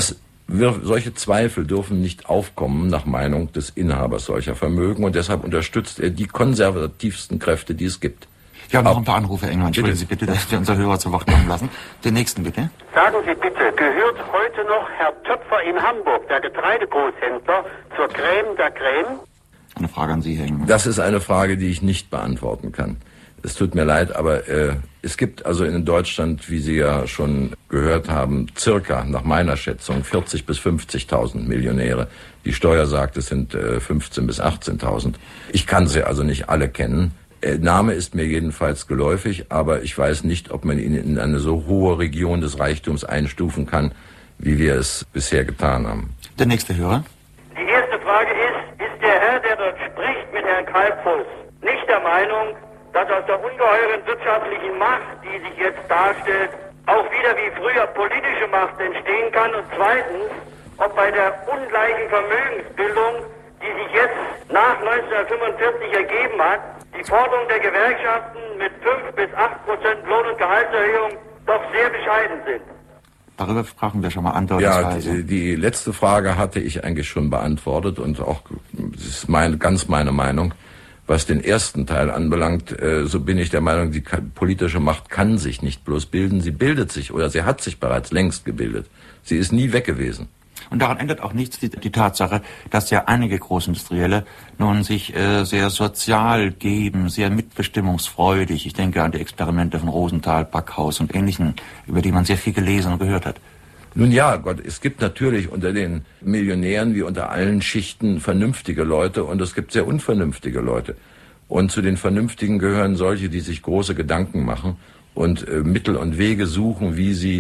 Solche Zweifel dürfen nicht aufkommen nach Meinung des Inhabers solcher Vermögen, und deshalb unterstützt er die konservativsten Kräfte, die es gibt.
Wir haben noch ein paar Anrufe, Engmann. Entschuldigen Sie bitte, dass wir unsere Hörer zu Wort kommen lassen. Den nächsten bitte.
Sagen Sie bitte, gehört heute noch Herr Töpfer in Hamburg, der Getreidegroßhändler, zur Crème der Crème?
Eine Frage an Sie, Herr Engmann.
Das ist eine Frage, die ich nicht beantworten kann. Es tut mir leid, aber es gibt also in Deutschland, wie Sie ja schon gehört haben, circa, nach meiner Schätzung, 40.000 bis 50.000 Millionäre. Die Steuer sagt, es sind 15.000 bis 18.000. Ich kann sie also nicht alle kennen. Name ist mir jedenfalls geläufig, aber ich weiß nicht, ob man ihn in eine so hohe Region des Reichtums einstufen kann, wie wir es bisher getan haben.
Der nächste Hörer.
Die erste Frage ist der Herr, der dort spricht mit Herrn Kalbfuß, nicht der Meinung, dass aus der ungeheuren wirtschaftlichen Macht, die sich jetzt darstellt, auch wieder wie früher politische Macht entstehen kann? Und zweitens, ob bei der ungleichen Vermögensbildung, die sich jetzt nach 1945 ergeben hat, die Forderung der Gewerkschaften mit 5 bis 8% Lohn- und Gehaltserhöhung doch sehr bescheiden sind.
Darüber sprachen wir schon mal andeutungsweise.
Ja, die letzte Frage hatte ich eigentlich schon beantwortet, und auch, das ist ganz meine Meinung. Was den ersten Teil anbelangt, so bin ich der Meinung, die politische Macht kann sich nicht bloß bilden, sie bildet sich, oder sie hat sich bereits längst gebildet. Sie ist nie weg gewesen.
Und daran ändert auch nichts die Tatsache, dass ja einige Großindustrielle nun sich sehr sozial geben, sehr mitbestimmungsfreudig. Ich denke an die Experimente von Rosenthal, Backhaus und Ähnlichen, über die man sehr viel gelesen und gehört hat.
Nun ja, Gott, es gibt natürlich unter den Millionären wie unter allen Schichten vernünftige Leute, und es gibt sehr unvernünftige Leute. Und zu den Vernünftigen gehören solche, die sich große Gedanken machen und Mittel und Wege suchen, wie sie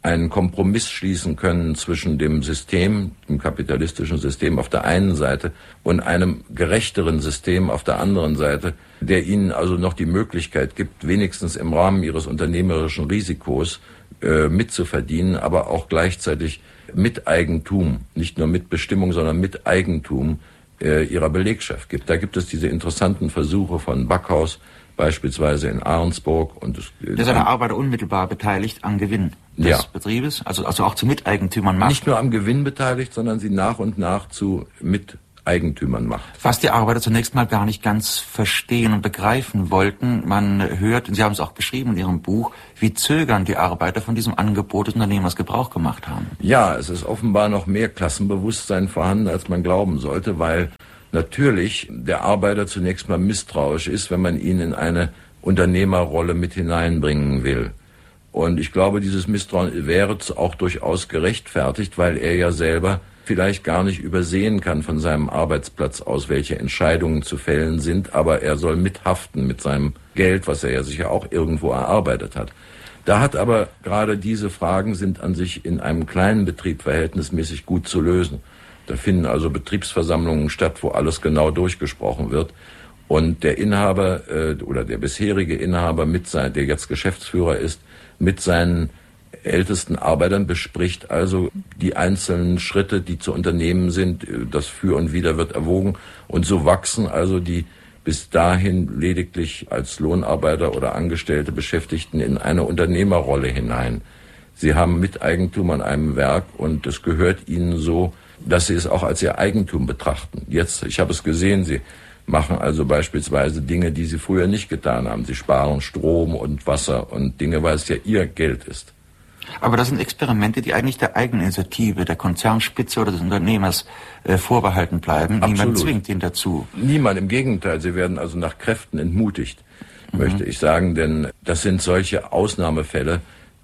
einen Kompromiss schließen können zwischen dem System, dem kapitalistischen System auf der einen Seite und einem gerechteren System auf der anderen Seite, der ihnen also noch die Möglichkeit gibt, wenigstens im Rahmen ihres unternehmerischen Risikos mitzuverdienen, aber auch gleichzeitig mit Eigentum, nicht nur mit Bestimmung, sondern mit Eigentum ihrer Belegschaft gibt. Da gibt es diese interessanten Versuche von Backhaus, beispielsweise in Ahrensburg. Und
da ist der Arbeiter unmittelbar beteiligt am Gewinn des Betriebes, also auch zu Miteigentümern macht.
Nicht nur am Gewinn beteiligt, sondern sie nach und nach zu Miteigentümern macht.
Was die Arbeiter zunächst mal gar nicht ganz verstehen und begreifen wollten, man hört, und Sie haben es auch beschrieben in Ihrem Buch, wie zögernd die Arbeiter von diesem Angebot des Unternehmers Gebrauch gemacht haben.
Ja, es ist offenbar noch mehr Klassenbewusstsein vorhanden, als man glauben sollte, weil natürlich der Arbeiter zunächst mal misstrauisch ist, wenn man ihn in eine Unternehmerrolle mit hineinbringen will. Und ich glaube, dieses Misstrauen wäre auch durchaus gerechtfertigt, weil er ja selber vielleicht gar nicht übersehen kann von seinem Arbeitsplatz aus, welche Entscheidungen zu fällen sind, aber er soll mithaften mit seinem Geld, was er ja sicher auch irgendwo erarbeitet hat. Da hat aber gerade diese Fragen sind an sich in einem kleinen Betrieb verhältnismäßig gut zu lösen. Da finden also Betriebsversammlungen statt, wo alles genau durchgesprochen wird. Und der Inhaber oder der bisherige Inhaber, der jetzt Geschäftsführer ist, mit seinen ältesten Arbeitern bespricht also die einzelnen Schritte, die zu unternehmen sind. Das Für und Wider wird erwogen. Und so wachsen also die bis dahin lediglich als Lohnarbeiter oder Angestellte Beschäftigten in eine Unternehmerrolle hinein. Sie haben Miteigentum an einem Werk und es gehört ihnen so, dass sie es auch als ihr Eigentum betrachten. Jetzt, ich habe es gesehen, sie machen also beispielsweise Dinge, die sie früher nicht getan haben. Sie sparen Strom und Wasser und Dinge, weil es ja ihr Geld ist.
Aber das sind Experimente, die eigentlich der Eigeninitiative, der Konzernspitze oder des Unternehmers vorbehalten bleiben.
Absolut.
Niemand zwingt ihn dazu.
Niemand, im Gegenteil. Sie werden also nach Kräften entmutigt, möchte ich sagen. Denn das sind solche Ausnahmefälle.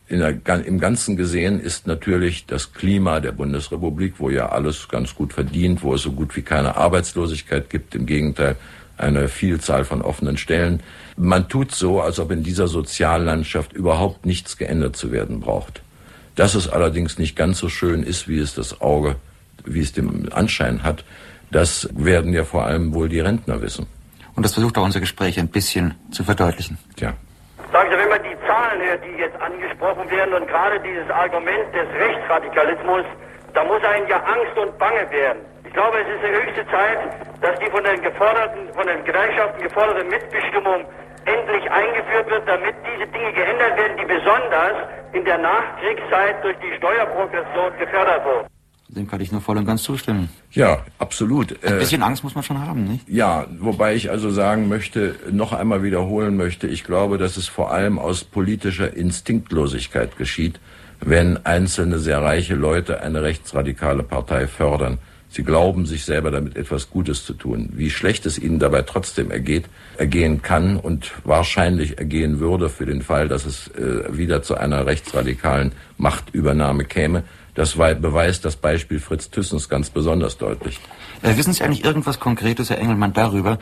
Im Ganzen gesehen ist natürlich das Klima der Bundesrepublik, wo ja alles ganz gut verdient, wo es so gut wie keine Arbeitslosigkeit gibt, im Gegenteil eine Vielzahl von offenen Stellen. Man tut so, als ob in dieser Soziallandschaft überhaupt nichts geändert zu werden braucht. Dass es allerdings nicht ganz so schön ist, wie es das Auge, wie es den Anschein hat, das werden ja vor allem wohl die Rentner wissen.
Und das versucht auch unser Gespräch ein bisschen zu verdeutlichen.
Tja.
Sagen Sie, wenn man die Zahlen hört, die jetzt angesprochen werden und gerade dieses Argument des Rechtsradikalismus, da muss einem ja Angst und Bange werden. Ich glaube, es ist die höchste Zeit, dass die von den Gewerkschaften geforderte Mitbestimmung endlich eingeführt wird, damit diese Dinge geändert werden, die besonders in der Nachkriegszeit durch die Steuerprogression gefördert wurden.
Dem kann ich nur voll und ganz zustimmen.
Ja, absolut.
Ein bisschen Angst muss man schon haben, nicht?
Ja, wobei ich also sagen möchte, noch einmal wiederholen möchte, ich glaube, dass es vor allem aus politischer Instinktlosigkeit geschieht, wenn einzelne sehr reiche Leute eine rechtsradikale Partei fördern. Sie glauben, sich selber damit etwas Gutes zu tun. Wie schlecht es ihnen dabei trotzdem ergehen kann und wahrscheinlich ergehen würde für den Fall, dass es wieder zu einer rechtsradikalen Machtübernahme käme, das beweist das Beispiel Fritz Thyssens ganz besonders deutlich.
Wissen Sie eigentlich irgendwas Konkretes, Herr Engelmann, darüber,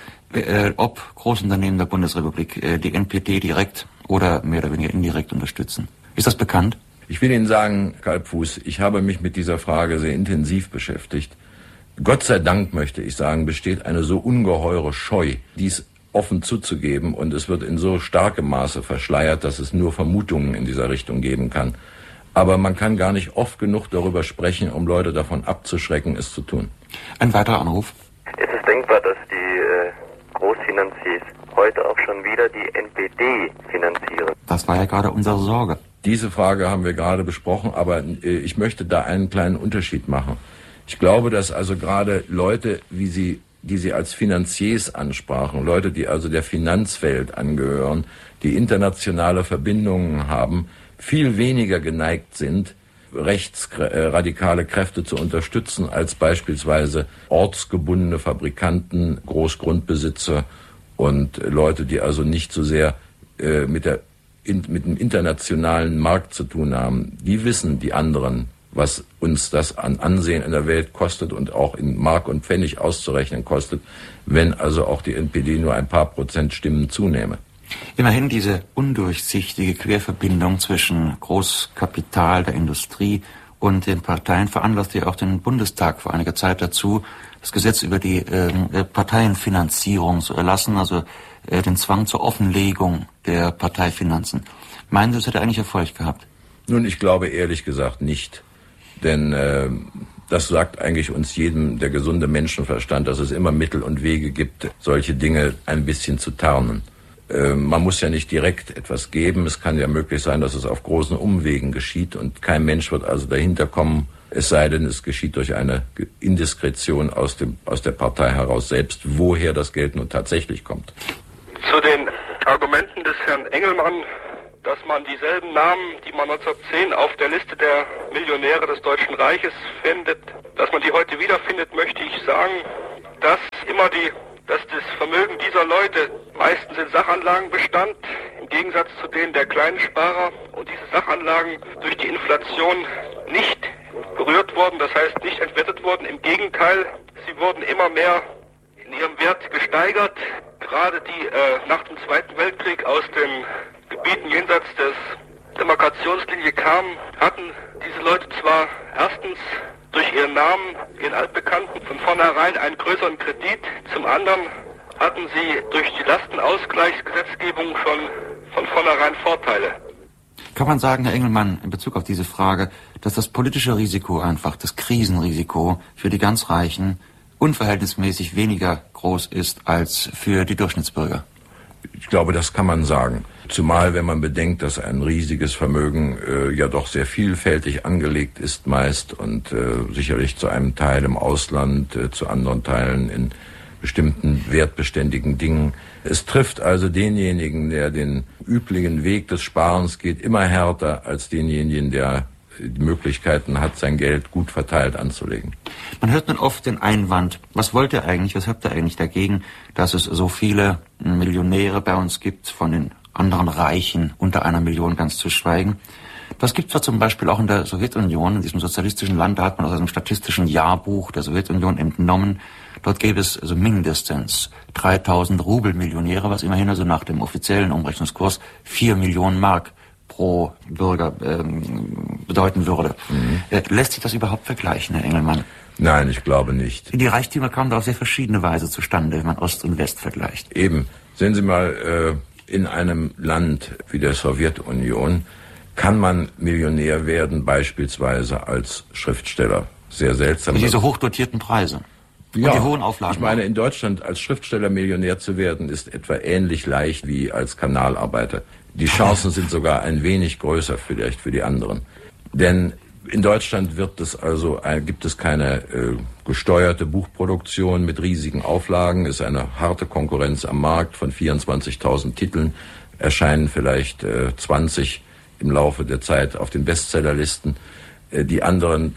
ob Großunternehmen der Bundesrepublik die NPD direkt oder mehr oder weniger indirekt unterstützen? Ist das bekannt?
Ich will Ihnen sagen, Kalbfuß, ich habe mich mit dieser Frage sehr intensiv beschäftigt. Gott sei Dank, möchte ich sagen, besteht eine so ungeheure Scheu, dies offen zuzugeben, und es wird in so starkem Maße verschleiert, dass es nur Vermutungen in dieser Richtung geben kann. Aber man kann gar nicht oft genug darüber sprechen, um Leute davon abzuschrecken, es zu tun.
Ein weiterer Anruf.
Es ist denkbar, dass die Großfinanziers heute auch schon wieder die NPD finanzieren.
Das war ja gerade unsere Sorge.
Diese Frage haben wir gerade besprochen, aber ich möchte da einen kleinen Unterschied machen. Ich glaube, dass also gerade Leute, die Sie als Finanziers ansprachen, Leute, die also der Finanzwelt angehören, die internationale Verbindungen haben, viel weniger geneigt sind, rechtsradikale Kräfte zu unterstützen, als beispielsweise ortsgebundene Fabrikanten, Großgrundbesitzer und Leute, die also nicht so sehr mit dem internationalen Markt zu tun haben. Die wissen, die anderen, was uns das an Ansehen in der Welt kostet und auch in Mark und Pfennig auszurechnen kostet, wenn also auch die NPD nur ein paar Prozent Stimmen zunehme.
Immerhin diese undurchsichtige Querverbindung zwischen Großkapital, der Industrie und den Parteien veranlasste ja auch den Bundestag vor einiger Zeit dazu, das Gesetz über die Parteienfinanzierung zu erlassen, also den Zwang zur Offenlegung der Parteifinanzen. Meinen Sie, es hätte eigentlich Erfolg gehabt?
Nun, ich glaube ehrlich gesagt nicht. Denn das sagt eigentlich uns jedem der gesunde Menschenverstand, dass es immer Mittel und Wege gibt, solche Dinge ein bisschen zu tarnen. Man muss ja nicht direkt etwas geben. Es kann ja möglich sein, dass es auf großen Umwegen geschieht und kein Mensch wird also dahinter kommen, es sei denn, es geschieht durch eine Indiskretion aus der Partei heraus selbst, woher das Geld nun tatsächlich kommt.
Zu den Argumenten des Herrn Engelmann, dass man dieselben Namen, die man 1910 auf der Liste der Millionäre des Deutschen Reiches findet, dass man die heute wiederfindet, möchte ich sagen, dass das Vermögen dieser Leute meistens in Sachanlagen bestand, im Gegensatz zu denen der kleinen Sparer, und diese Sachanlagen durch die Inflation nicht berührt wurden, das heißt nicht entwertet wurden. Im Gegenteil, sie wurden immer mehr in ihrem Wert gesteigert. Gerade die nach dem Zweiten Weltkrieg aus den Gebieten jenseits des Demarkationslinie kamen, hatten diese Leute zwar erstens durch ihren Namen, ihren Altbekannten, von vornherein einen größeren Kredit, zum anderen hatten sie durch die Lastenausgleichsgesetzgebung schon von vornherein Vorteile.
Kann man sagen, Herr Engelmann, in Bezug auf diese Frage, dass das politische Risiko einfach, das Krisenrisiko für die ganz Reichen unverhältnismäßig weniger groß ist als für die Durchschnittsbürger?
Ich glaube, das kann man sagen. Zumal, wenn man bedenkt, dass ein riesiges Vermögen ja doch sehr vielfältig angelegt ist meist und sicherlich zu einem Teil im Ausland, zu anderen Teilen in bestimmten wertbeständigen Dingen. Es trifft also denjenigen, der den üblichen Weg des Sparens geht, immer härter als denjenigen, der die Möglichkeiten hat, sein Geld gut verteilt anzulegen.
Man hört nun oft den Einwand, was wollt ihr eigentlich, was habt ihr eigentlich dagegen, dass es so viele Millionäre bei uns gibt, von den anderen Reichen unter 1 Million ganz zu schweigen. Das gibt es ja zum Beispiel auch in der Sowjetunion, in diesem sozialistischen Land, da hat man aus einem statistischen Jahrbuch der Sowjetunion entnommen, dort gäbe es also mindestens 3000 Rubel-Millionäre, was immerhin also nach dem offiziellen Umrechnungskurs 4 Millionen Mark pro Bürger bedeuten würde. Lässt sich das überhaupt vergleichen, Herr Engelmann?
Nein, ich glaube nicht.
Die Reichtümer kamen da auf sehr verschiedene Weise zustande, wenn man Ost und West vergleicht.
Eben. Sehen Sie mal, in einem Land wie der Sowjetunion kann man Millionär werden, beispielsweise als Schriftsteller. Sehr seltsam.
Mit diese hochdotierten Preise.
Ja,
und die hohen Auflagen.
Ich meine, in Deutschland als Schriftsteller Millionär zu werden, ist etwa ähnlich leicht wie als Kanalarbeiter. Die Chancen sind sogar ein wenig größer vielleicht für die anderen. Denn in Deutschland gibt es keine gesteuerte Buchproduktion mit riesigen Auflagen. Es ist eine harte Konkurrenz am Markt. Von 24.000 Titeln erscheinen vielleicht 20 im Laufe der Zeit auf den Bestsellerlisten. Die anderen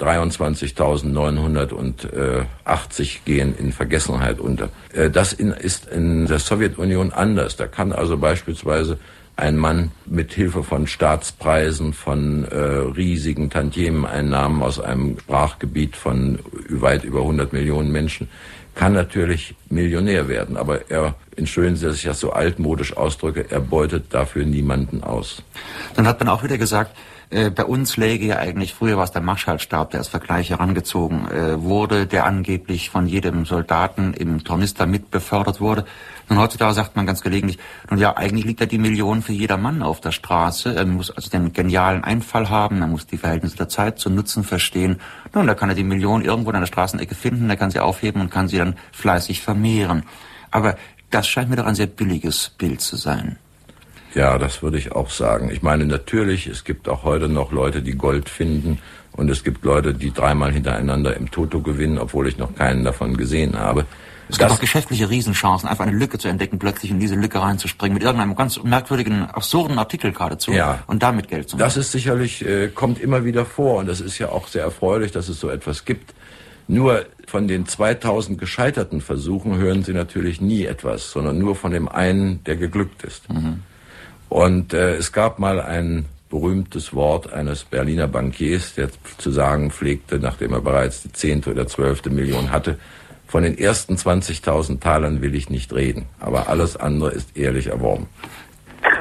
23.980 gehen in Vergessenheit unter. Das ist in der Sowjetunion anders. Da kann also beispielsweise ein Mann mit Hilfe von Staatspreisen, von riesigen Tantiemeneinnahmen aus einem Sprachgebiet von weit über 100 Millionen Menschen, kann natürlich Millionär werden. Aber entschuldigen Sie, dass ich das so altmodisch ausdrücke, er beutet dafür niemanden aus.
Dann hat man auch wieder gesagt, bei uns läge ja eigentlich, früher war es der Marschallstab, der als Vergleich herangezogen wurde, der angeblich von jedem Soldaten im Tornister mit befördert wurde. Und heutzutage sagt man ganz gelegentlich, nun ja, eigentlich liegt ja die Million für jeder Mann auf der Straße. Er muss also den genialen Einfall haben, er muss die Verhältnisse der Zeit zu nutzen verstehen. Nun, da kann er die Million irgendwo in einer Straßenecke finden, er kann sie aufheben und kann sie dann fleißig vermehren. Aber das scheint mir doch ein sehr billiges Bild zu sein.
Ja, das würde ich auch sagen. Ich meine, natürlich, es gibt auch heute noch Leute, die Gold finden und es gibt Leute, die 3-mal hintereinander im Toto gewinnen, obwohl ich noch keinen davon gesehen habe.
Es gibt auch geschäftliche Riesenchancen, einfach eine Lücke zu entdecken, plötzlich in diese Lücke reinzuspringen, mit irgendeinem ganz merkwürdigen, absurden Artikel geradezu, und damit Geld zu machen.
Das ist sicherlich, kommt immer wieder vor und das ist ja auch sehr erfreulich, dass es so etwas gibt. Nur von den 2000 gescheiterten Versuchen hören Sie natürlich nie etwas, sondern nur von dem einen, der geglückt ist. Und es gab mal ein berühmtes Wort eines Berliner Bankiers, der zu sagen pflegte, nachdem er bereits die 10. oder 12. Million hatte, von den ersten 20.000 Talern will ich nicht reden, aber alles andere ist ehrlich erworben.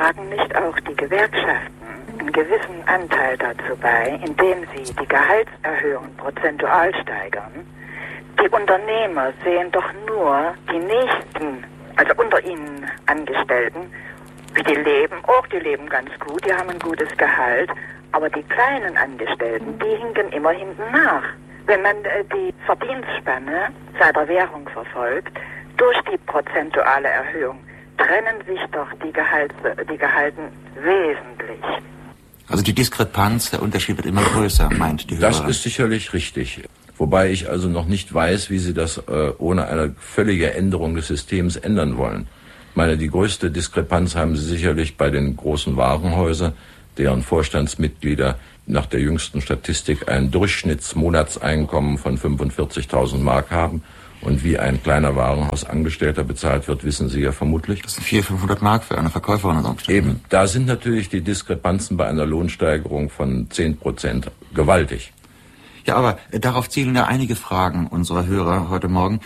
tragen nicht auch die Gewerkschaften einen gewissen Anteil dazu bei, indem sie die Gehaltserhöhungen prozentual steigern? Die Unternehmer sehen doch nur die nächsten, also unter ihnen Angestellten, wie die leben. Auch die leben ganz gut, die haben ein gutes Gehalt, aber die kleinen Angestellten, die hinken immer hinten nach. Wenn man die Verdienstspanne seit der Währung verfolgt, durch die prozentuale Erhöhung trennen sich doch die Gehalten wesentlich.
Also die Diskrepanz, der Unterschied wird immer größer, meint die Hörerin.
Das ist sicherlich richtig. Wobei ich also noch nicht weiß, wie Sie das ohne eine völlige Änderung des Systems ändern wollen. Ich meine, die größte Diskrepanz haben Sie sicherlich bei den großen Warenhäusern, deren Vorstandsmitglieder nach der jüngsten Statistik ein Durchschnittsmonatseinkommen von 45.000 Mark haben. Und wie ein kleiner Warenhausangestellter bezahlt wird, wissen Sie ja vermutlich.
Das sind 400-500 Mark für eine Verkäuferin unter Umständen.
Eben, da sind natürlich die Diskrepanzen bei einer Lohnsteigerung von 10% gewaltig.
Ja, aber darauf zielen ja einige Fragen unserer Hörer heute Morgen.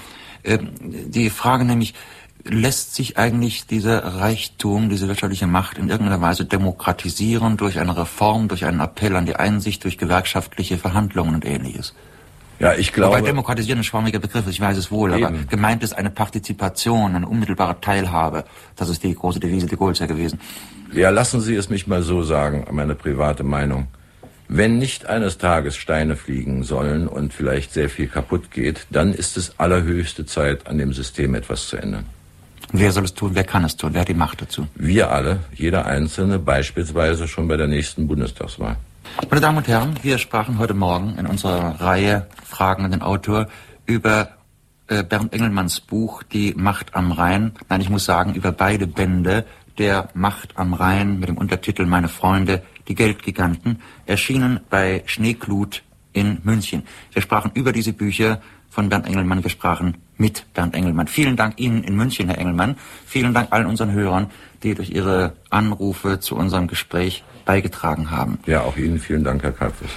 Die Frage nämlich, lässt sich eigentlich dieser Reichtum, diese wirtschaftliche Macht in irgendeiner Weise demokratisieren durch eine Reform, durch einen Appell an die Einsicht, durch gewerkschaftliche Verhandlungen und Ähnliches?
Ja, ich glaube...
Wobei demokratisieren ein schwammiger Begriff ist, ich weiß es wohl, aber gemeint ist eine Partizipation, eine unmittelbare Teilhabe. Das ist die große Devise de Gaulle's ja gewesen.
Ja, lassen Sie es mich mal so sagen, meine private Meinung. Wenn nicht eines Tages Steine fliegen sollen und vielleicht sehr viel kaputt geht, dann ist es allerhöchste Zeit, an dem System etwas zu ändern.
Wer soll es tun? Wer kann es tun? Wer hat die Macht dazu?
Wir alle, jeder Einzelne, beispielsweise schon bei der nächsten Bundestagswahl.
Meine Damen und Herren, wir sprachen heute Morgen in unserer Reihe Fragen an den Autor über Bernd Engelmanns Buch Die Macht am Rhein. Nein, ich muss sagen, über beide Bände der Macht am Rhein mit dem Untertitel Meine Freunde, die Geldgiganten, erschienen bei Schneeklut in München. Wir sprachen über diese Bücher von Bernd Engelmann, wir sprachen mit Bernd Engelmann. Vielen Dank Ihnen in München, Herr Engelmann. Vielen Dank allen unseren Hörern, die durch ihre Anrufe zu unserem Gespräch beigetragen haben.
Ja, auch Ihnen vielen Dank, Herr Kalbfuß.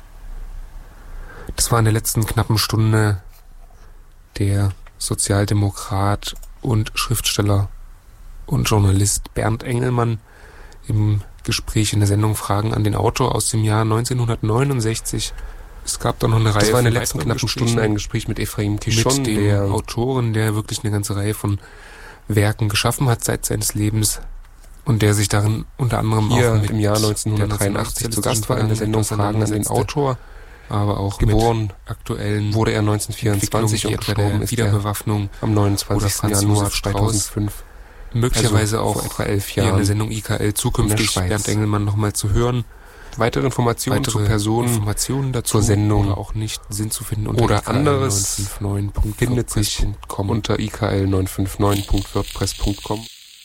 Das war in der letzten knappen Stunde der Sozialdemokrat und Schriftsteller und Journalist Bernd Engelmann im Gespräch in der Sendung Fragen an den Autor aus dem Jahr 1969. Es gab da noch eine Reihe. Das war in der letzten knappen Stunde ein Gespräch mit Ephraim Kishon, der Autoren, der wirklich eine ganze Reihe von Werken geschaffen hat seit seines Lebens und der sich darin unter anderem hier auch im Jahr 1983 zu Gast war in der Sendung Fragen an den Autor, aber auch geboren aktuellen wurde er 1924 und gestorben ist Wiederbewaffnung am 29. Januar 2005. Möglicherweise also auch vor etwa 11 Jahren in der Sendung IKL zukünftig Bernd Engelmann nochmal zu hören. Weitere Informationen zur Person, Informationen dazu zur Sendung oder auch nicht sind zu finden unter oder anderes findet sich unter ikl959.wordpress.com.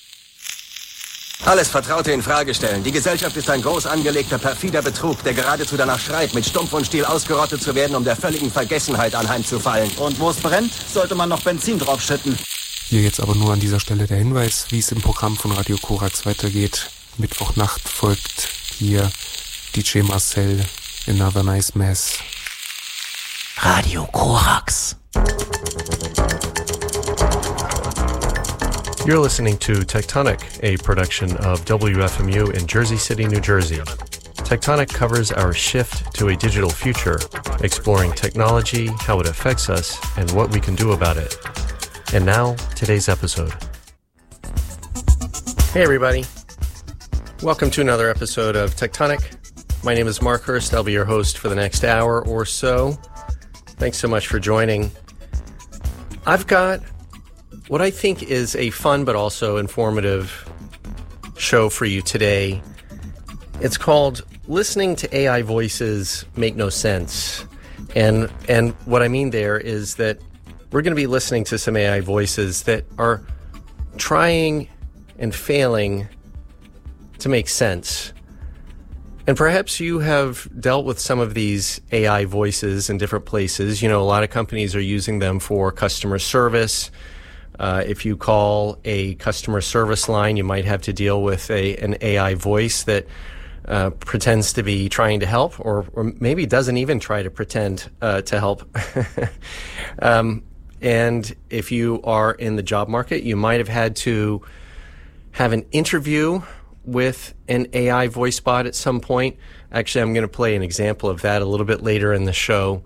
Alles Vertraute in Frage stellen. Die Gesellschaft ist ein groß angelegter, perfider Betrug, der geradezu danach schreit, mit Stumpf und Stiel ausgerottet zu werden, um der völligen Vergessenheit anheimzufallen. Und wo es brennt, sollte man noch Benzin draufschütten.
Hier jetzt aber nur an dieser Stelle der Hinweis, wie es im Programm von Radio Korax weitergeht. Mittwochnacht folgt hier DJ Marcel in Another Nice Mess.
Radio Korax.
You're listening to Tectonic, a production of WFMU in Jersey City, New Jersey. Tectonic covers our shift to a digital future, exploring technology, how it affects us, and what we can do about it. And now, today's episode.
Hey everybody. Welcome to another episode of Tectonic. My name is Mark Hurst. I'll be your host for the next hour or so. Thanks so much for joining. I've got what I think is a fun but also informative show for you today. It's called Listening to AI Voices Make No Sense. And what I mean there is that we're going to be listening to some AI voices that are trying and failing to make sense. And perhaps you have dealt with some of these AI voices in different places. You know, a lot of companies are using them for customer service. If you call a customer service line, you might have to deal with an AI voice that pretends to be trying to help, or maybe doesn't even try to pretend to help. And if you are in the job market, you might have had to have an interview with an AI voice bot at some point. Actually, I'm going to play an example of that a little bit later in the show.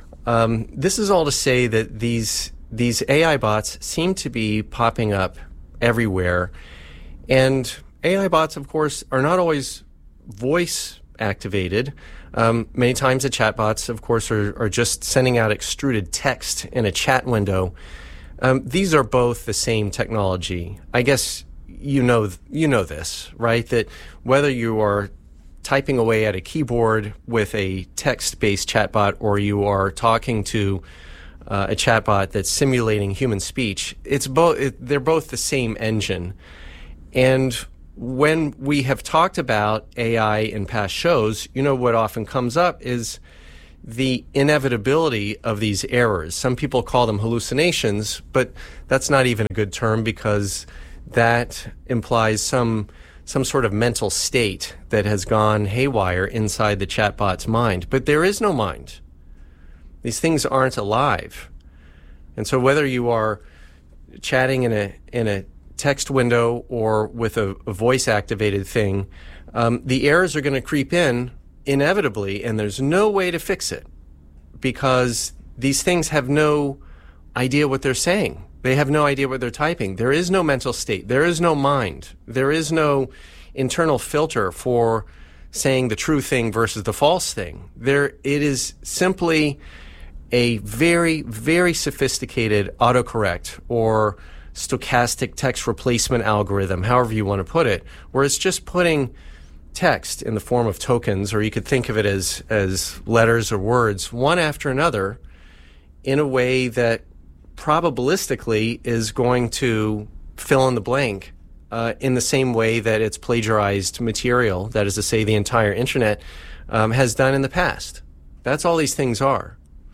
This is all to say that these AI bots seem to be popping up everywhere. And AI bots, of course, are not always voice activated. Many times the chatbots, of course, are just sending out extruded text in a chat window. These are both the same technology. I guess you know this, right? That whether you are typing away at a keyboard with a text-based chatbot or you are talking to a chatbot that's simulating human speech, they're both the same engine. And when we have talked about AI in past shows, what often comes up is the inevitability of these errors. Some people call them hallucinations, but that's not even a good term because that implies some sort of mental state that has gone haywire inside the chatbot's mind. But there is no mind. These things aren't alive. And so whether you are chatting in a text window or with a voice-activated thing, the errors are going to creep in inevitably, and there's no way to fix it because these things have no idea what they're saying. They have no idea what they're typing. There is no mental state. There is no mind. There is no internal filter for saying the true thing versus the false thing. It is simply a very, very sophisticated autocorrect or stochastic text replacement algorithm, however you want to put it, where it's just putting text in the form of tokens, or you could think of it as letters or words, one after another, in a way that probabilistically is going to fill in the blank in the same way that it's plagiarized material, that is to say the entire internet, has done in the past. That's all these things are.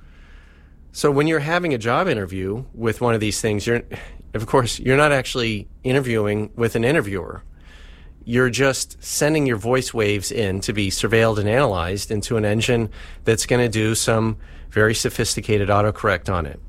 So when you're having a job interview with one of these things, of course, you're not actually interviewing with an interviewer. You're just sending your voice waves in to be surveilled and analyzed into an engine that's going to do some very sophisticated autocorrect on it.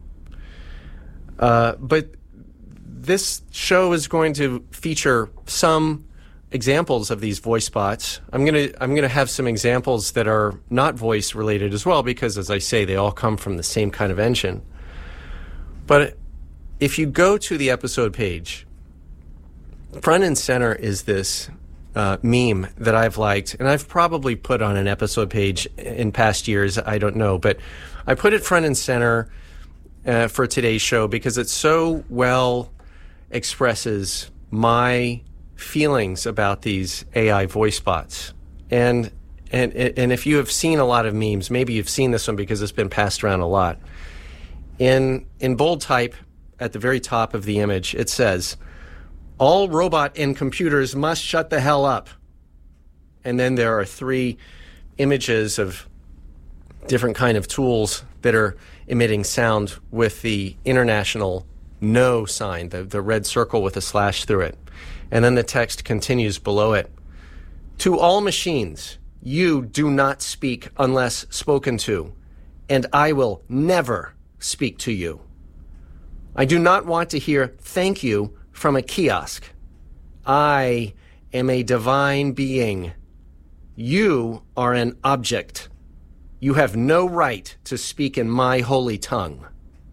But this show is going to feature some examples of these voice bots. I'm going to have some examples that are not voice related as well, because as I say, they all come from the same kind of engine. But if you go to the episode page, front and center is this meme that I've liked, and I've probably put on an episode page in past years, I don't know, but I put it front and center for today's show because it so well expresses my feelings about these AI voice bots. And if you have seen a lot of memes, maybe you've seen this one because it's been passed around a lot. In bold type at the very top of the image, it says, "All robot and computers must shut the hell up." And then there are 3 images of different kind of tools that are emitting sound with the international no sign, the red circle with a slash through it. And then the text continues below it. "To all machines, you do not speak unless spoken to, and I will never speak to you. I do not want to hear thank you from a kiosk. I am a divine being. You are an object. You have no right to speak in my holy tongue."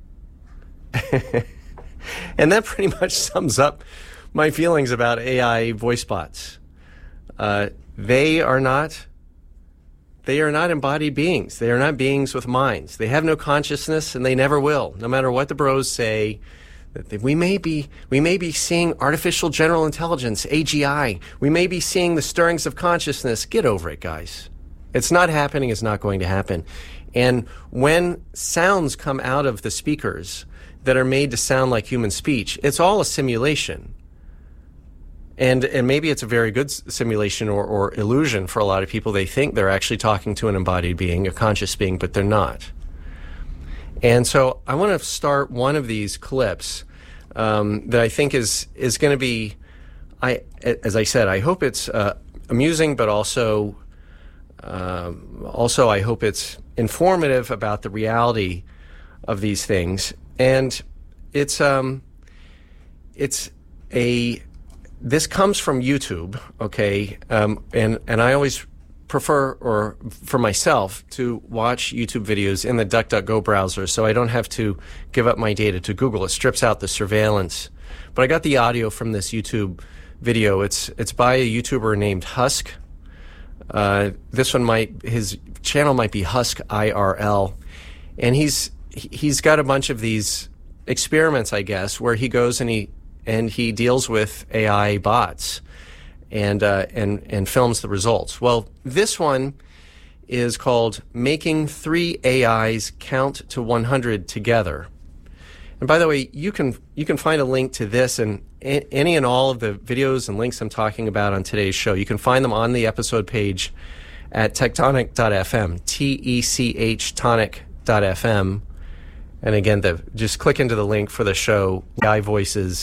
And that pretty much sums up my feelings about AI voice bots. They are not embodied beings. They are not beings with minds. They have no consciousness, and they never will, no matter what the bros say. That we may be seeing artificial general intelligence, AGI. We may be seeing the stirrings of consciousness. Get over it, guys. It's not happening. It's not going to happen. And when sounds come out of the speakers that are made to sound like human speech, it's all a simulation. And maybe it's a very good simulation or illusion for a lot of people. They think they're actually talking to an embodied being, a conscious being, but they're not. And so I want to start one of these clips that I think is going to be, as I said, I hope it's amusing, but also I hope it's informative about the reality of these things. And it's a this comes from YouTube, okay? And I always prefer, or for myself, to watch YouTube videos in the DuckDuckGo browser so I don't have to give up my data to Google. It strips out the surveillance. But I got the audio from this YouTube video. It's by a YouTuber named Husk. This one his channel might be Husk IRL. And he's got a bunch of these experiments, I guess, where he goes and he deals with AI bots and films the results. Well, this one is called Making 3 AIs Count to 100 Together. And by the way, you can find a link to this and any and all of the videos and links I'm talking about on today's show. You can find them on the episode page at tectonic.fm, TECH tonic.fm. And again, just click into the link for the show, AI Voices